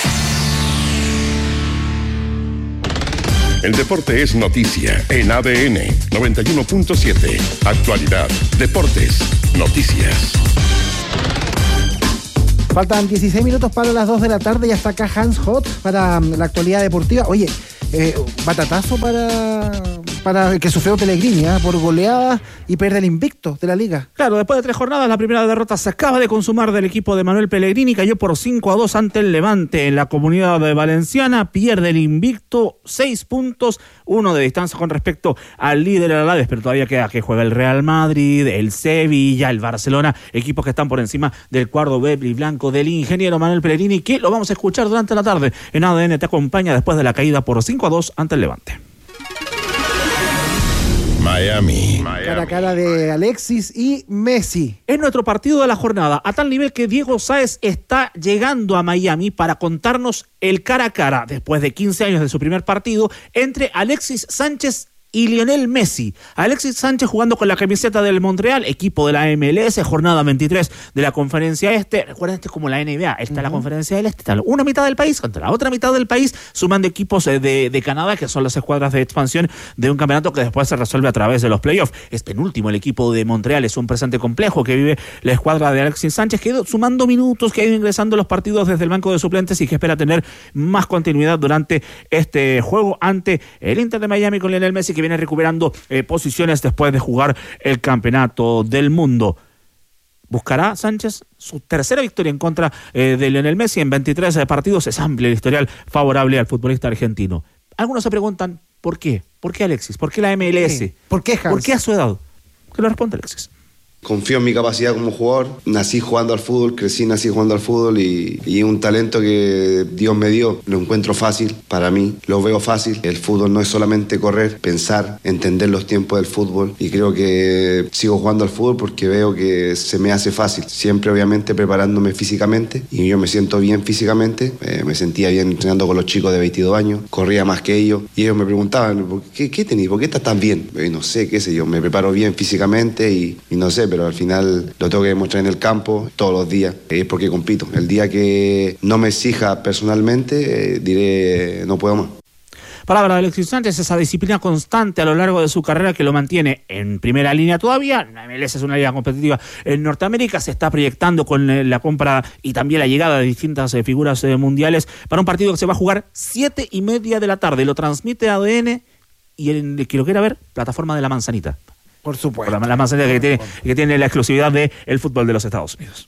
El deporte es noticia en ADN 91.7. Actualidad, deportes, noticias. Faltan 16 minutos para las 2 de la tarde. Ya está acá Hans Hot para la actualidad deportiva. Oye, batatazo para el que sufrió Pellegrini por goleadas y pierde el invicto de la liga. Claro, después de 3 jornadas, la primera derrota se acaba de consumar del equipo de Manuel Pellegrini. Cayó por 5-2 ante el Levante en la Comunidad Valenciana. Pierde el invicto, 6 puntos, 1 de distancia con respecto al líder del Alavés, pero todavía queda que juega el Real Madrid, el Sevilla, el Barcelona, equipos que están por encima del cuadro verde y blanco del ingeniero Manuel Pellegrini, que lo vamos a escuchar durante la tarde en ADN Te Acompaña después de la caída por 5-2 ante el Levante. Miami. Cara a cara de Alexis y Messi. Es nuestro partido de la jornada, a tal nivel que Diego Sáez está llegando a Miami para contarnos el cara a cara, después de 15 años de su primer partido, entre Alexis Sánchez y Lionel Messi. Alexis Sánchez jugando con la camiseta del Montreal, equipo de la MLS, jornada 23 de la Conferencia Este. Recuerden, este es como la NBA, está la Conferencia del Este, está una mitad del país contra la otra mitad del país, sumando equipos de Canadá, que son las escuadras de expansión de un campeonato que después se resuelve a través de los playoffs. Es penúltimo el equipo de Montreal, es un presente complejo que vive la escuadra de Alexis Sánchez, que ha ido sumando minutos, que ha ido ingresando los partidos desde el banco de suplentes y que espera tener más continuidad durante este juego ante el Inter de Miami con Lionel Messi, que viene recuperando posiciones después de jugar el campeonato del mundo. ¿Buscará Sánchez su tercera victoria en contra de Lionel Messi en 23 partidos? Es amplio el historial favorable al futbolista argentino. Algunos se preguntan, ¿por qué? ¿Por qué Alexis? ¿Por qué la MLS? Sí. ¿Por qué Hans? ¿Por qué a su edad? Que lo responde Alexis. Confío en mi capacidad como jugador. Nací jugando al fútbol, nací jugando al fútbol y un talento que Dios me dio. Lo encuentro fácil para mí, lo veo fácil. El fútbol no es solamente correr, pensar, entender los tiempos del fútbol. Y creo que sigo jugando al fútbol porque veo que se me hace fácil. Siempre obviamente preparándome físicamente y yo me siento bien físicamente. Me sentía bien entrenando con los chicos de 22 años. Corría más que ellos y ellos me preguntaban, ¿qué tenías? ¿Por qué estás tan bien? Y no sé, qué sé yo, me preparo bien físicamente y no sé, pero al final lo tengo que demostrar en el campo todos los días, es porque compito. El día que no me exija personalmente, diré no puedo más. Palabra de Alexis Sánchez, esa disciplina constante a lo largo de su carrera que lo mantiene en primera línea todavía. La MLS es una liga competitiva en Norteamérica, se está proyectando con la compra y también la llegada de distintas figuras mundiales para un partido que se va a jugar 7:30 de la tarde. Lo transmite ADN y el que lo quiera ver, plataforma de La Manzanita. Por supuesto. La Manzanita que tiene la exclusividad del fútbol de los Estados Unidos.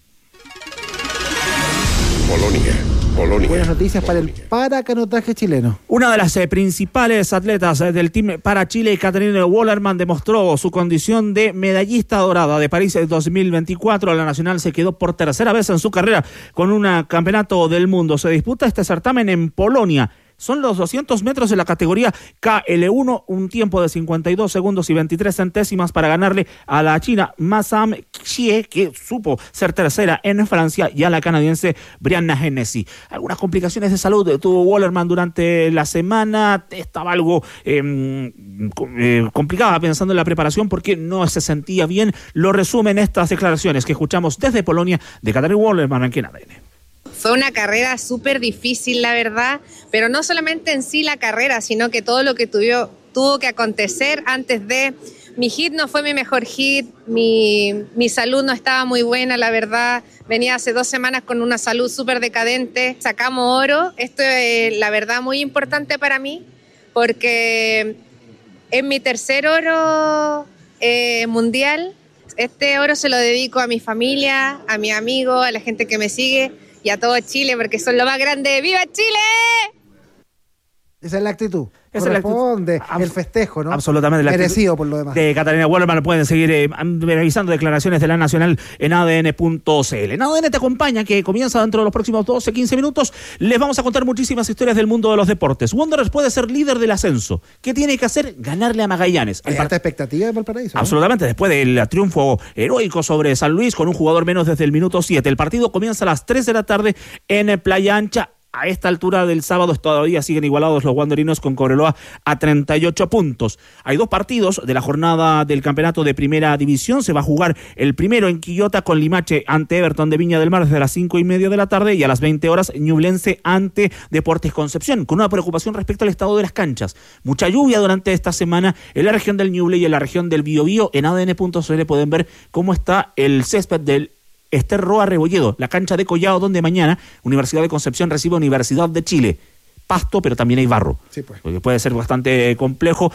Polonia. Buenas noticias para el paracanotaje chileno. Una de las principales atletas del Team para Chile, Catherine Wallerman, demostró su condición de medallista dorada de París 2024. La nacional se quedó por tercera vez en su carrera con un campeonato del mundo. Se disputa este certamen en Polonia. Son los 200 metros de la categoría KL1, un tiempo de 52 segundos y 23 centésimas para ganarle a la china Masam Xie, que supo ser tercera en Francia, y a la canadiense Brianna Hennessy. Algunas complicaciones de salud tuvo Wallerman durante la semana, estaba algo complicada pensando en la preparación porque no se sentía bien. Lo resumen estas declaraciones que escuchamos desde Polonia de Catherine Wallerman aquí en ADN. Fue una carrera súper difícil, la verdad, pero no solamente en sí la carrera, sino que todo lo que tuvo que acontecer antes de... Mi hit no fue mi mejor hit, mi salud no estaba muy buena, la verdad. Venía hace 2 semanas con una salud súper decadente. Sacamos oro, esto es la verdad muy importante para mí, porque es mi tercer oro mundial. Este oro se lo dedico a mi familia, a mis amigos, a la gente que me sigue, y a todo Chile, porque son lo más grande. ¡Viva Chile! Esa es la actitud. Esa corresponde el festejo, ¿no? Absolutamente. Merecido por lo demás. De Catalina Wallerman. Pueden seguir revisando declaraciones de la Nacional en ADN.cl. En ADN te acompaña, que comienza dentro de los próximos 12-15 minutos. Les vamos a contar muchísimas historias del mundo de los deportes. Wanderers puede ser líder del ascenso. ¿Qué tiene que hacer? Ganarle a Magallanes. Hay alta expectativa de Valparaíso, ¿no? Absolutamente. Después del triunfo heroico sobre San Luis con un jugador menos desde el minuto 7. El partido comienza a las 3 de la tarde en Playa Ancha. A esta altura del sábado todavía siguen igualados los wanderinos con Cobreloa a 38 puntos. Hay 2 partidos de la jornada del campeonato de primera división. Se va a jugar el primero en Quillota con Limache ante Everton de Viña del Mar desde las 5:30 de la tarde, y a las 20 horas Ñublense ante Deportes Concepción, con una preocupación respecto al estado de las canchas. Mucha lluvia durante esta semana en la región del Ñuble y en la región del Biobío. En ADN.cl pueden ver cómo está el césped del Ester Roa Rebolledo, la cancha de Collado, donde mañana Universidad de Concepción recibe Universidad de Chile. Pasto, pero también hay barro. Sí, pues. Porque puede ser bastante complejo,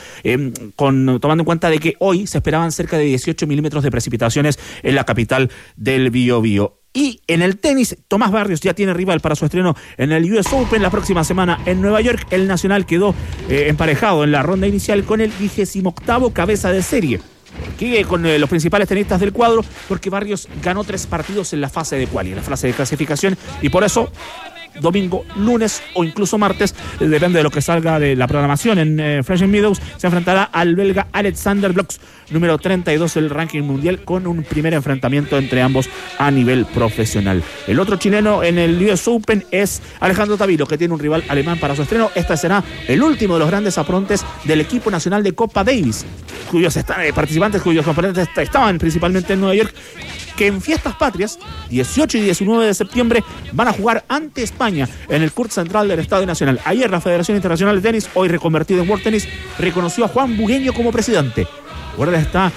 tomando en cuenta de que hoy se esperaban cerca de 18 milímetros de precipitaciones en la capital del Biobío. Y en el tenis, Tomás Barrios ya tiene rival para su estreno en el US Open la próxima semana en Nueva York. El nacional quedó emparejado en la ronda inicial con el 28º cabeza de serie, que con los principales tenistas del cuadro, porque Barrios ganó 3 partidos en la fase de quali, en la fase de clasificación, y por eso domingo, lunes o incluso martes, depende de lo que salga de la programación en Flushing Meadows, se enfrentará al belga Alexander Blocks, número 32 del ranking mundial, con un primer enfrentamiento entre ambos a nivel profesional. El otro chileno en el US Open es Alejandro Tavilo, que tiene un rival alemán para su estreno. Este será el último de los grandes aprontes del equipo nacional de Copa Davis, cuyos participantes, cuyos componentes estaban principalmente en Nueva York, que en fiestas patrias, 18 y 19 de septiembre, van a jugar ante España en el Court Central del Estadio Nacional. Ayer la Federación Internacional de Tenis, hoy reconvertido en World Tennis, reconoció a Juan Bugueño como presidente. Ahora está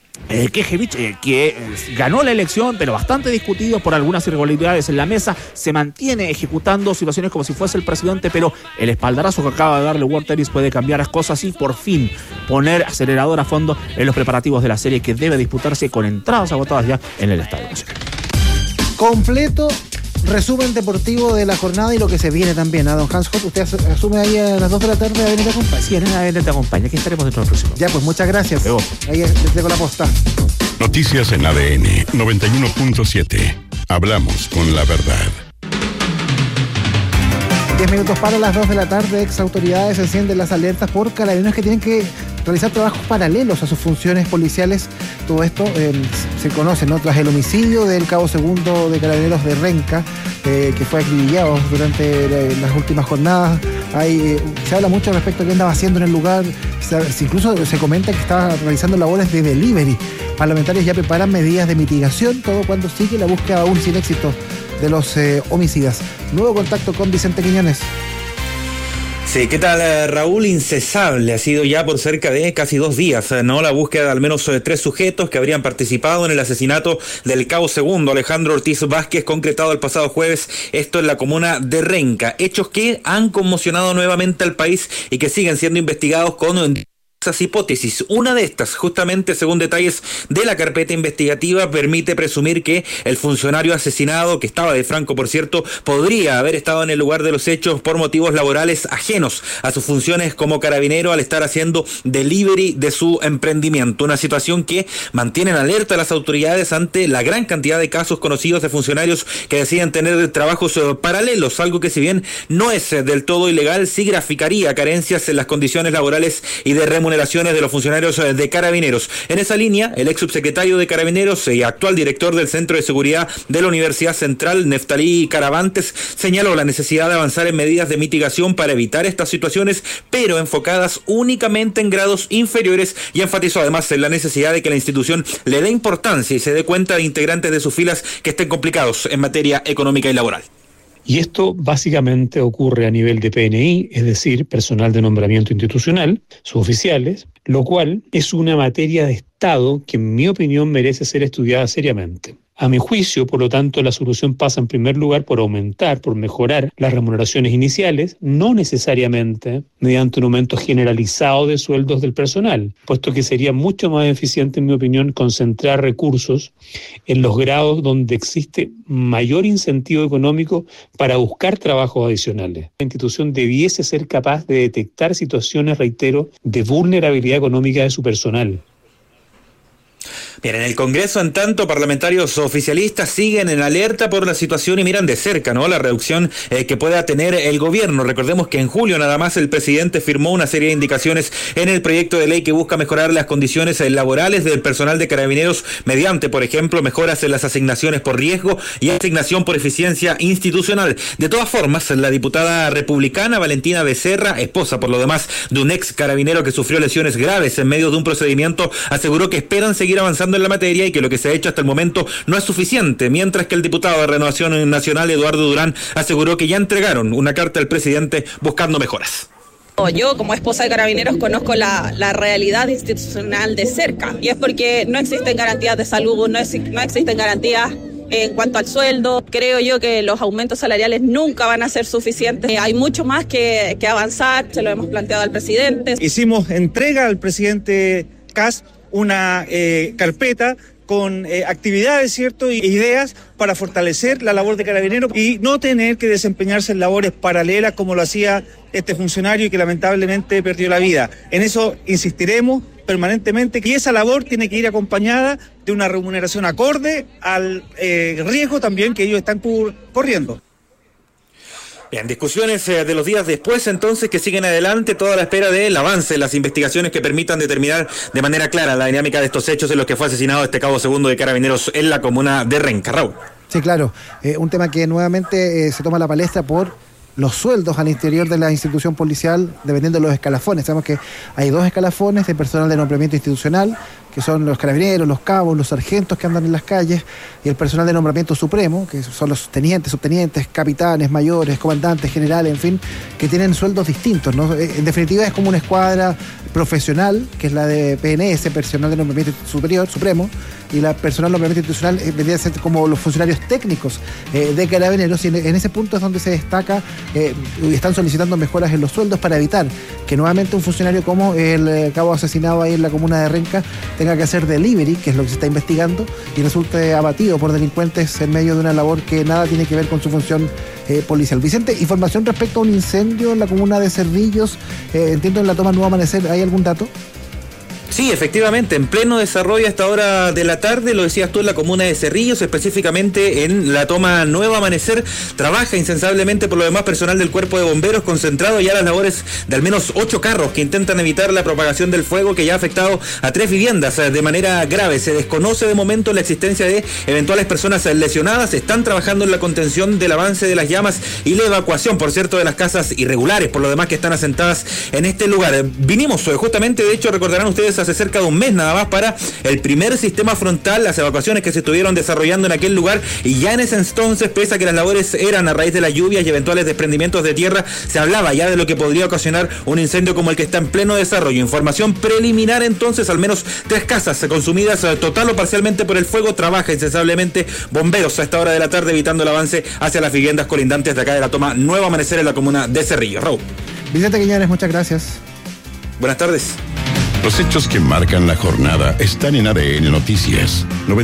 Kejevich, que ganó la elección, pero bastante discutido por algunas irregularidades en la mesa. Se mantiene ejecutando situaciones como si fuese el presidente, pero el espaldarazo que acaba de darle World Tennis puede cambiar las cosas y por fin poner acelerador a fondo en los preparativos de la serie, que debe disputarse con entradas agotadas ya en el Estadio Nacional. Completo resumen deportivo de la jornada y lo que se viene también. A don Hans Hoff, usted asume ahí a las 2 de la tarde ADN te acompaña. Sí, en ADN te acompaña. Aquí estaremos dentro del próximo. Ya, pues muchas gracias. Luego. Ahí les dejo la posta. Noticias en ADN 91.7. Hablamos con la verdad. 10 minutos para las 2 de la tarde. Ex autoridades encienden las alertas por carabineros que tienen que realizar trabajos paralelos a sus funciones policiales. Todo esto se conoce, ¿no?, tras el homicidio del cabo segundo de Carabineros de Renca, que fue acribillado durante las últimas jornadas. Se habla mucho respecto a qué andaba haciendo en el lugar. Incluso se comenta que estaba realizando labores de delivery. Parlamentarios ya preparan medidas de mitigación, todo cuando sigue la búsqueda aún sin éxito de los homicidas. Nuevo contacto con Vicente Quiñones. Sí, ¿qué tal, Raúl? Incesable ha sido ya por cerca de casi 2 días, ¿no? La búsqueda de al menos 3 sujetos que habrían participado en el asesinato del cabo segundo Alejandro Ortiz Vázquez, concretado el pasado jueves, esto en la comuna de Renca. Hechos que han conmocionado nuevamente al país y que siguen siendo investigados con esas hipótesis. Una de estas, justamente según detalles de la carpeta investigativa, permite presumir que el funcionario asesinado, que estaba de franco por cierto, podría haber estado en el lugar de los hechos por motivos laborales ajenos a sus funciones como carabinero, al estar haciendo delivery de su emprendimiento. Una situación que mantiene en alerta a las autoridades ante la gran cantidad de casos conocidos de funcionarios que deciden tener trabajos paralelos, algo que, si bien no es del todo ilegal, sí graficaría carencias en las condiciones laborales y de remuneraciones de los funcionarios de Carabineros. En esa línea, el ex subsecretario de Carabineros y actual director del Centro de Seguridad de la Universidad Central, Neftalí Caravantes, señaló la necesidad de avanzar en medidas de mitigación para evitar estas situaciones, pero enfocadas únicamente en grados inferiores, y enfatizó además en la necesidad de que la institución le dé importancia y se dé cuenta de integrantes de sus filas que estén complicados en materia económica y laboral. Y esto básicamente ocurre a nivel de PNI, es decir, personal de nombramiento institucional, suboficiales, lo cual es una materia de Estado que, en mi opinión, merece ser estudiada seriamente. A mi juicio, por lo tanto, la solución pasa en primer lugar por aumentar, por mejorar las remuneraciones iniciales, no necesariamente mediante un aumento generalizado de sueldos del personal, puesto que sería mucho más eficiente, en mi opinión, concentrar recursos en los grados donde existe mayor incentivo económico para buscar trabajos adicionales. La institución debiese ser capaz de detectar situaciones, reitero, de vulnerabilidad económica de su personal. Bien, en el Congreso, en tanto, parlamentarios oficialistas siguen en alerta por la situación y miran de cerca, ¿no?, la reducción que pueda tener el gobierno. Recordemos que en julio nada más el presidente firmó una serie de indicaciones en el proyecto de ley que busca mejorar las condiciones laborales del personal de Carabineros mediante, por ejemplo, mejoras en las asignaciones por riesgo y asignación por eficiencia institucional. De todas formas, la diputada republicana Valentina Becerra, esposa por lo demás de un ex carabinero que sufrió lesiones graves en medio de un procedimiento, aseguró que esperan seguir avanzando en la materia y que lo que se ha hecho hasta el momento no es suficiente, mientras que el diputado de Renovación Nacional, Eduardo Durán, aseguró que ya entregaron una carta al presidente buscando mejoras. Yo, como esposa de Carabineros, conozco la realidad institucional de cerca, y es porque no existen garantías de salud, no existen garantías en cuanto al sueldo. Creo yo que los aumentos salariales nunca van a ser suficientes. Hay mucho más que avanzar, se lo hemos planteado al presidente. Hicimos entrega al presidente Kast una carpeta con actividades, ¿cierto?, y ideas para fortalecer la labor de Carabineros y no tener que desempeñarse en labores paralelas como lo hacía este funcionario y que lamentablemente perdió la vida. En eso insistiremos permanentemente, que esa labor tiene que ir acompañada de una remuneración acorde al riesgo también que ellos están corriendo. Bien, discusiones de los días después, entonces, que siguen adelante, toda la espera del avance de las investigaciones que permitan determinar de manera clara la dinámica de estos hechos en los que fue asesinado este cabo segundo de Carabineros en la comuna de Renca. Raúl. Sí, claro, un tema que nuevamente se toma la palestra por los sueldos al interior de la institución policial, dependiendo de los escalafones. Sabemos que hay 2 escalafones de personal de nombramiento institucional, que son los carabineros, los cabos, los sargentos que andan en las calles, y el personal de nombramiento supremo, que son los tenientes, subtenientes, capitanes, mayores, comandantes, generales, en fin, que tienen sueldos distintos, ¿no? En definitiva es como una escuadra profesional, que es la de PNS, personal de nombramiento supremo, y la personal de nombramiento institucional vendría a ser como los funcionarios técnicos de Carabineros, y en ese punto es donde se destaca y están solicitando mejoras en los sueldos para evitar que nuevamente un funcionario como el cabo asesinado ahí en la comuna de Renca tenga que hacer delivery, que es lo que se está investigando, y resulte abatido por delincuentes en medio de una labor que nada tiene que ver con su función policial. Vicente, información respecto a un incendio en la comuna de Cerrillos, entiendo en la toma Nuevo Amanecer, ¿hay algún dato? Sí, efectivamente, en pleno desarrollo a esta hora de la tarde, lo decías tú, en la comuna de Cerrillos, específicamente en la toma Nuevo Amanecer, trabaja insensablemente por lo demás personal del Cuerpo de Bomberos, concentrado ya en las labores de al menos 8 carros que intentan evitar la propagación del fuego, que ya ha afectado a 3 viviendas de manera grave. Se desconoce de momento la existencia de eventuales personas lesionadas. Están trabajando en la contención del avance de las llamas y la evacuación, por cierto, de las casas irregulares, por lo demás, que están asentadas en este lugar. Vinimos justamente, de hecho, recordarán ustedes, hace cerca de un mes nada más para el primer sistema frontal, las evacuaciones que se estuvieron desarrollando en aquel lugar, y ya en ese entonces, pese a que las labores eran a raíz de las lluvias y eventuales desprendimientos de tierra, se hablaba ya de lo que podría ocasionar un incendio como el que está en pleno desarrollo. Información preliminar entonces, al menos 3 casas consumidas total o parcialmente por el fuego. Trabaja insensablemente bomberos a esta hora de la tarde evitando el avance hacia las viviendas colindantes de acá de la toma Nuevo Amanecer en la comuna de Cerrillo. Raúl. Vicente Quiñones, muchas gracias. Buenas tardes. Los hechos que marcan la jornada están en ADN Noticias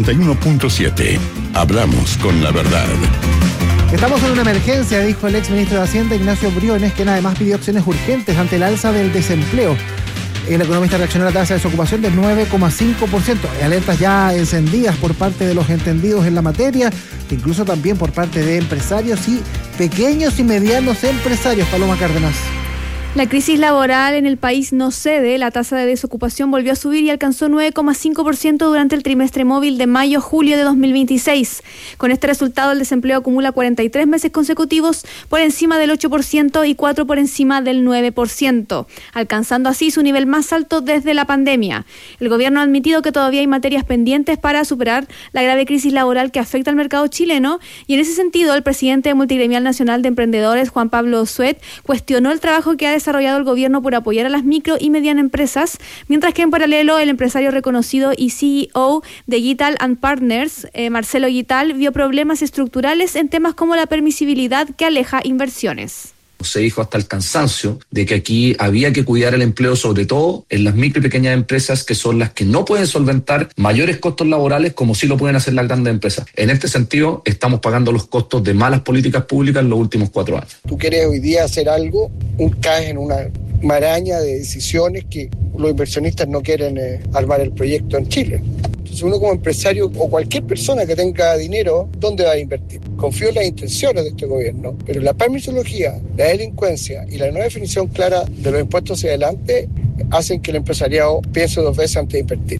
91.7. Hablamos con la verdad. Estamos en una emergencia, dijo el ex ministro de Hacienda, Ignacio Briones, quien además pidió acciones urgentes ante el alza del desempleo. El economista reaccionó a la tasa de desocupación del 9,5%. Alertas ya encendidas por parte de los entendidos en la materia, incluso también por parte de empresarios y pequeños y medianos empresarios. Paloma Cárdenas. La crisis laboral en el país no cede. La tasa de desocupación volvió a subir y alcanzó 9,5% durante el trimestre móvil de mayo-julio de 2026. Con este resultado, el desempleo acumula 43 meses consecutivos por encima del 8% y 4 por encima del 9%, alcanzando así su nivel más alto desde la pandemia. El gobierno ha admitido que todavía hay materias pendientes para superar la grave crisis laboral que afecta al mercado chileno, y en ese sentido, el presidente multigremial nacional de emprendedores, Juan Pablo Suet, cuestionó el trabajo que ha desarrollado el gobierno por apoyar a las micro y medianas empresas, mientras que en paralelo el empresario reconocido y CEO de Gital & Partners, Marcelo Gital, vio problemas estructurales en temas como la permisibilidad que aleja inversiones. Se dijo hasta el cansancio de que aquí había que cuidar el empleo, sobre todo en las micro y pequeñas empresas, que son las que no pueden solventar mayores costos laborales como sí lo pueden hacer las grandes empresas. En este sentido, estamos pagando los costos de malas políticas públicas en los últimos 4 años. Tú quieres hoy día hacer algo, caes en una maraña de decisiones que los inversionistas no quieren armar el proyecto en Chile. Entonces uno como empresario o cualquier persona que tenga dinero, ¿dónde va a invertir? Confío en las intenciones de este gobierno, pero la permisología, la delincuencia y la no definición clara de los impuestos hacia adelante hacen que el empresariado piense 2 veces antes de invertir.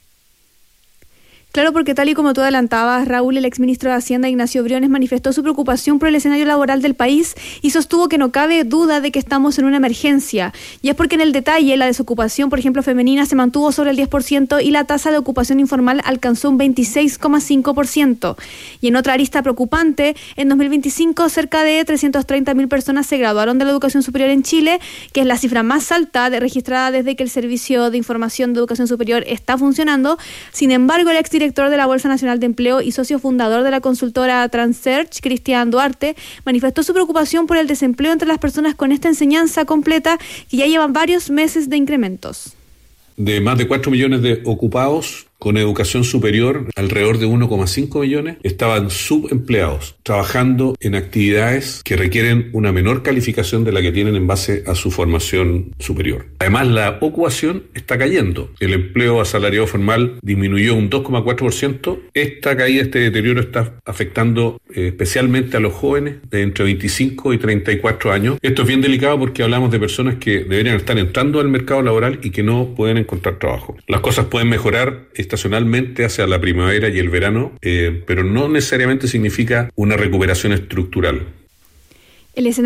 Claro, porque tal y como tú adelantabas, Raúl, el exministro de Hacienda, Ignacio Briones, manifestó su preocupación por el escenario laboral del país y sostuvo que no cabe duda de que estamos en una emergencia. Y es porque en el detalle la desocupación, por ejemplo, femenina, se mantuvo sobre el 10% y la tasa de ocupación informal alcanzó un 26,5%. Y en otra arista preocupante, en 2025 cerca de 330.000 personas se graduaron de la educación superior en Chile, que es la cifra más alta registrada desde que el Servicio de Información de Educación Superior está funcionando. Sin embargo, el exdirector de la Bolsa Nacional de Empleo y socio fundador de la consultora Transearch, Cristian Duarte, manifestó su preocupación por el desempleo entre las personas con esta enseñanza completa que ya llevan varios meses de incrementos. De más de 4 millones de ocupados con educación superior, alrededor de 1,5 millones estaban subempleados, trabajando en actividades que requieren una menor calificación de la que tienen en base a su formación superior. Además, la ocupación está cayendo. El empleo asalariado formal disminuyó un 2,4%. Esta caída, este deterioro está afectando especialmente a los jóvenes de entre 25 y 34 años. Esto es bien delicado porque hablamos de personas que deberían estar entrando al mercado laboral y que no pueden encontrar trabajo. Las cosas pueden mejorar estacionalmente hacia la primavera y el verano, pero no necesariamente significa una recuperación estructural. El escenario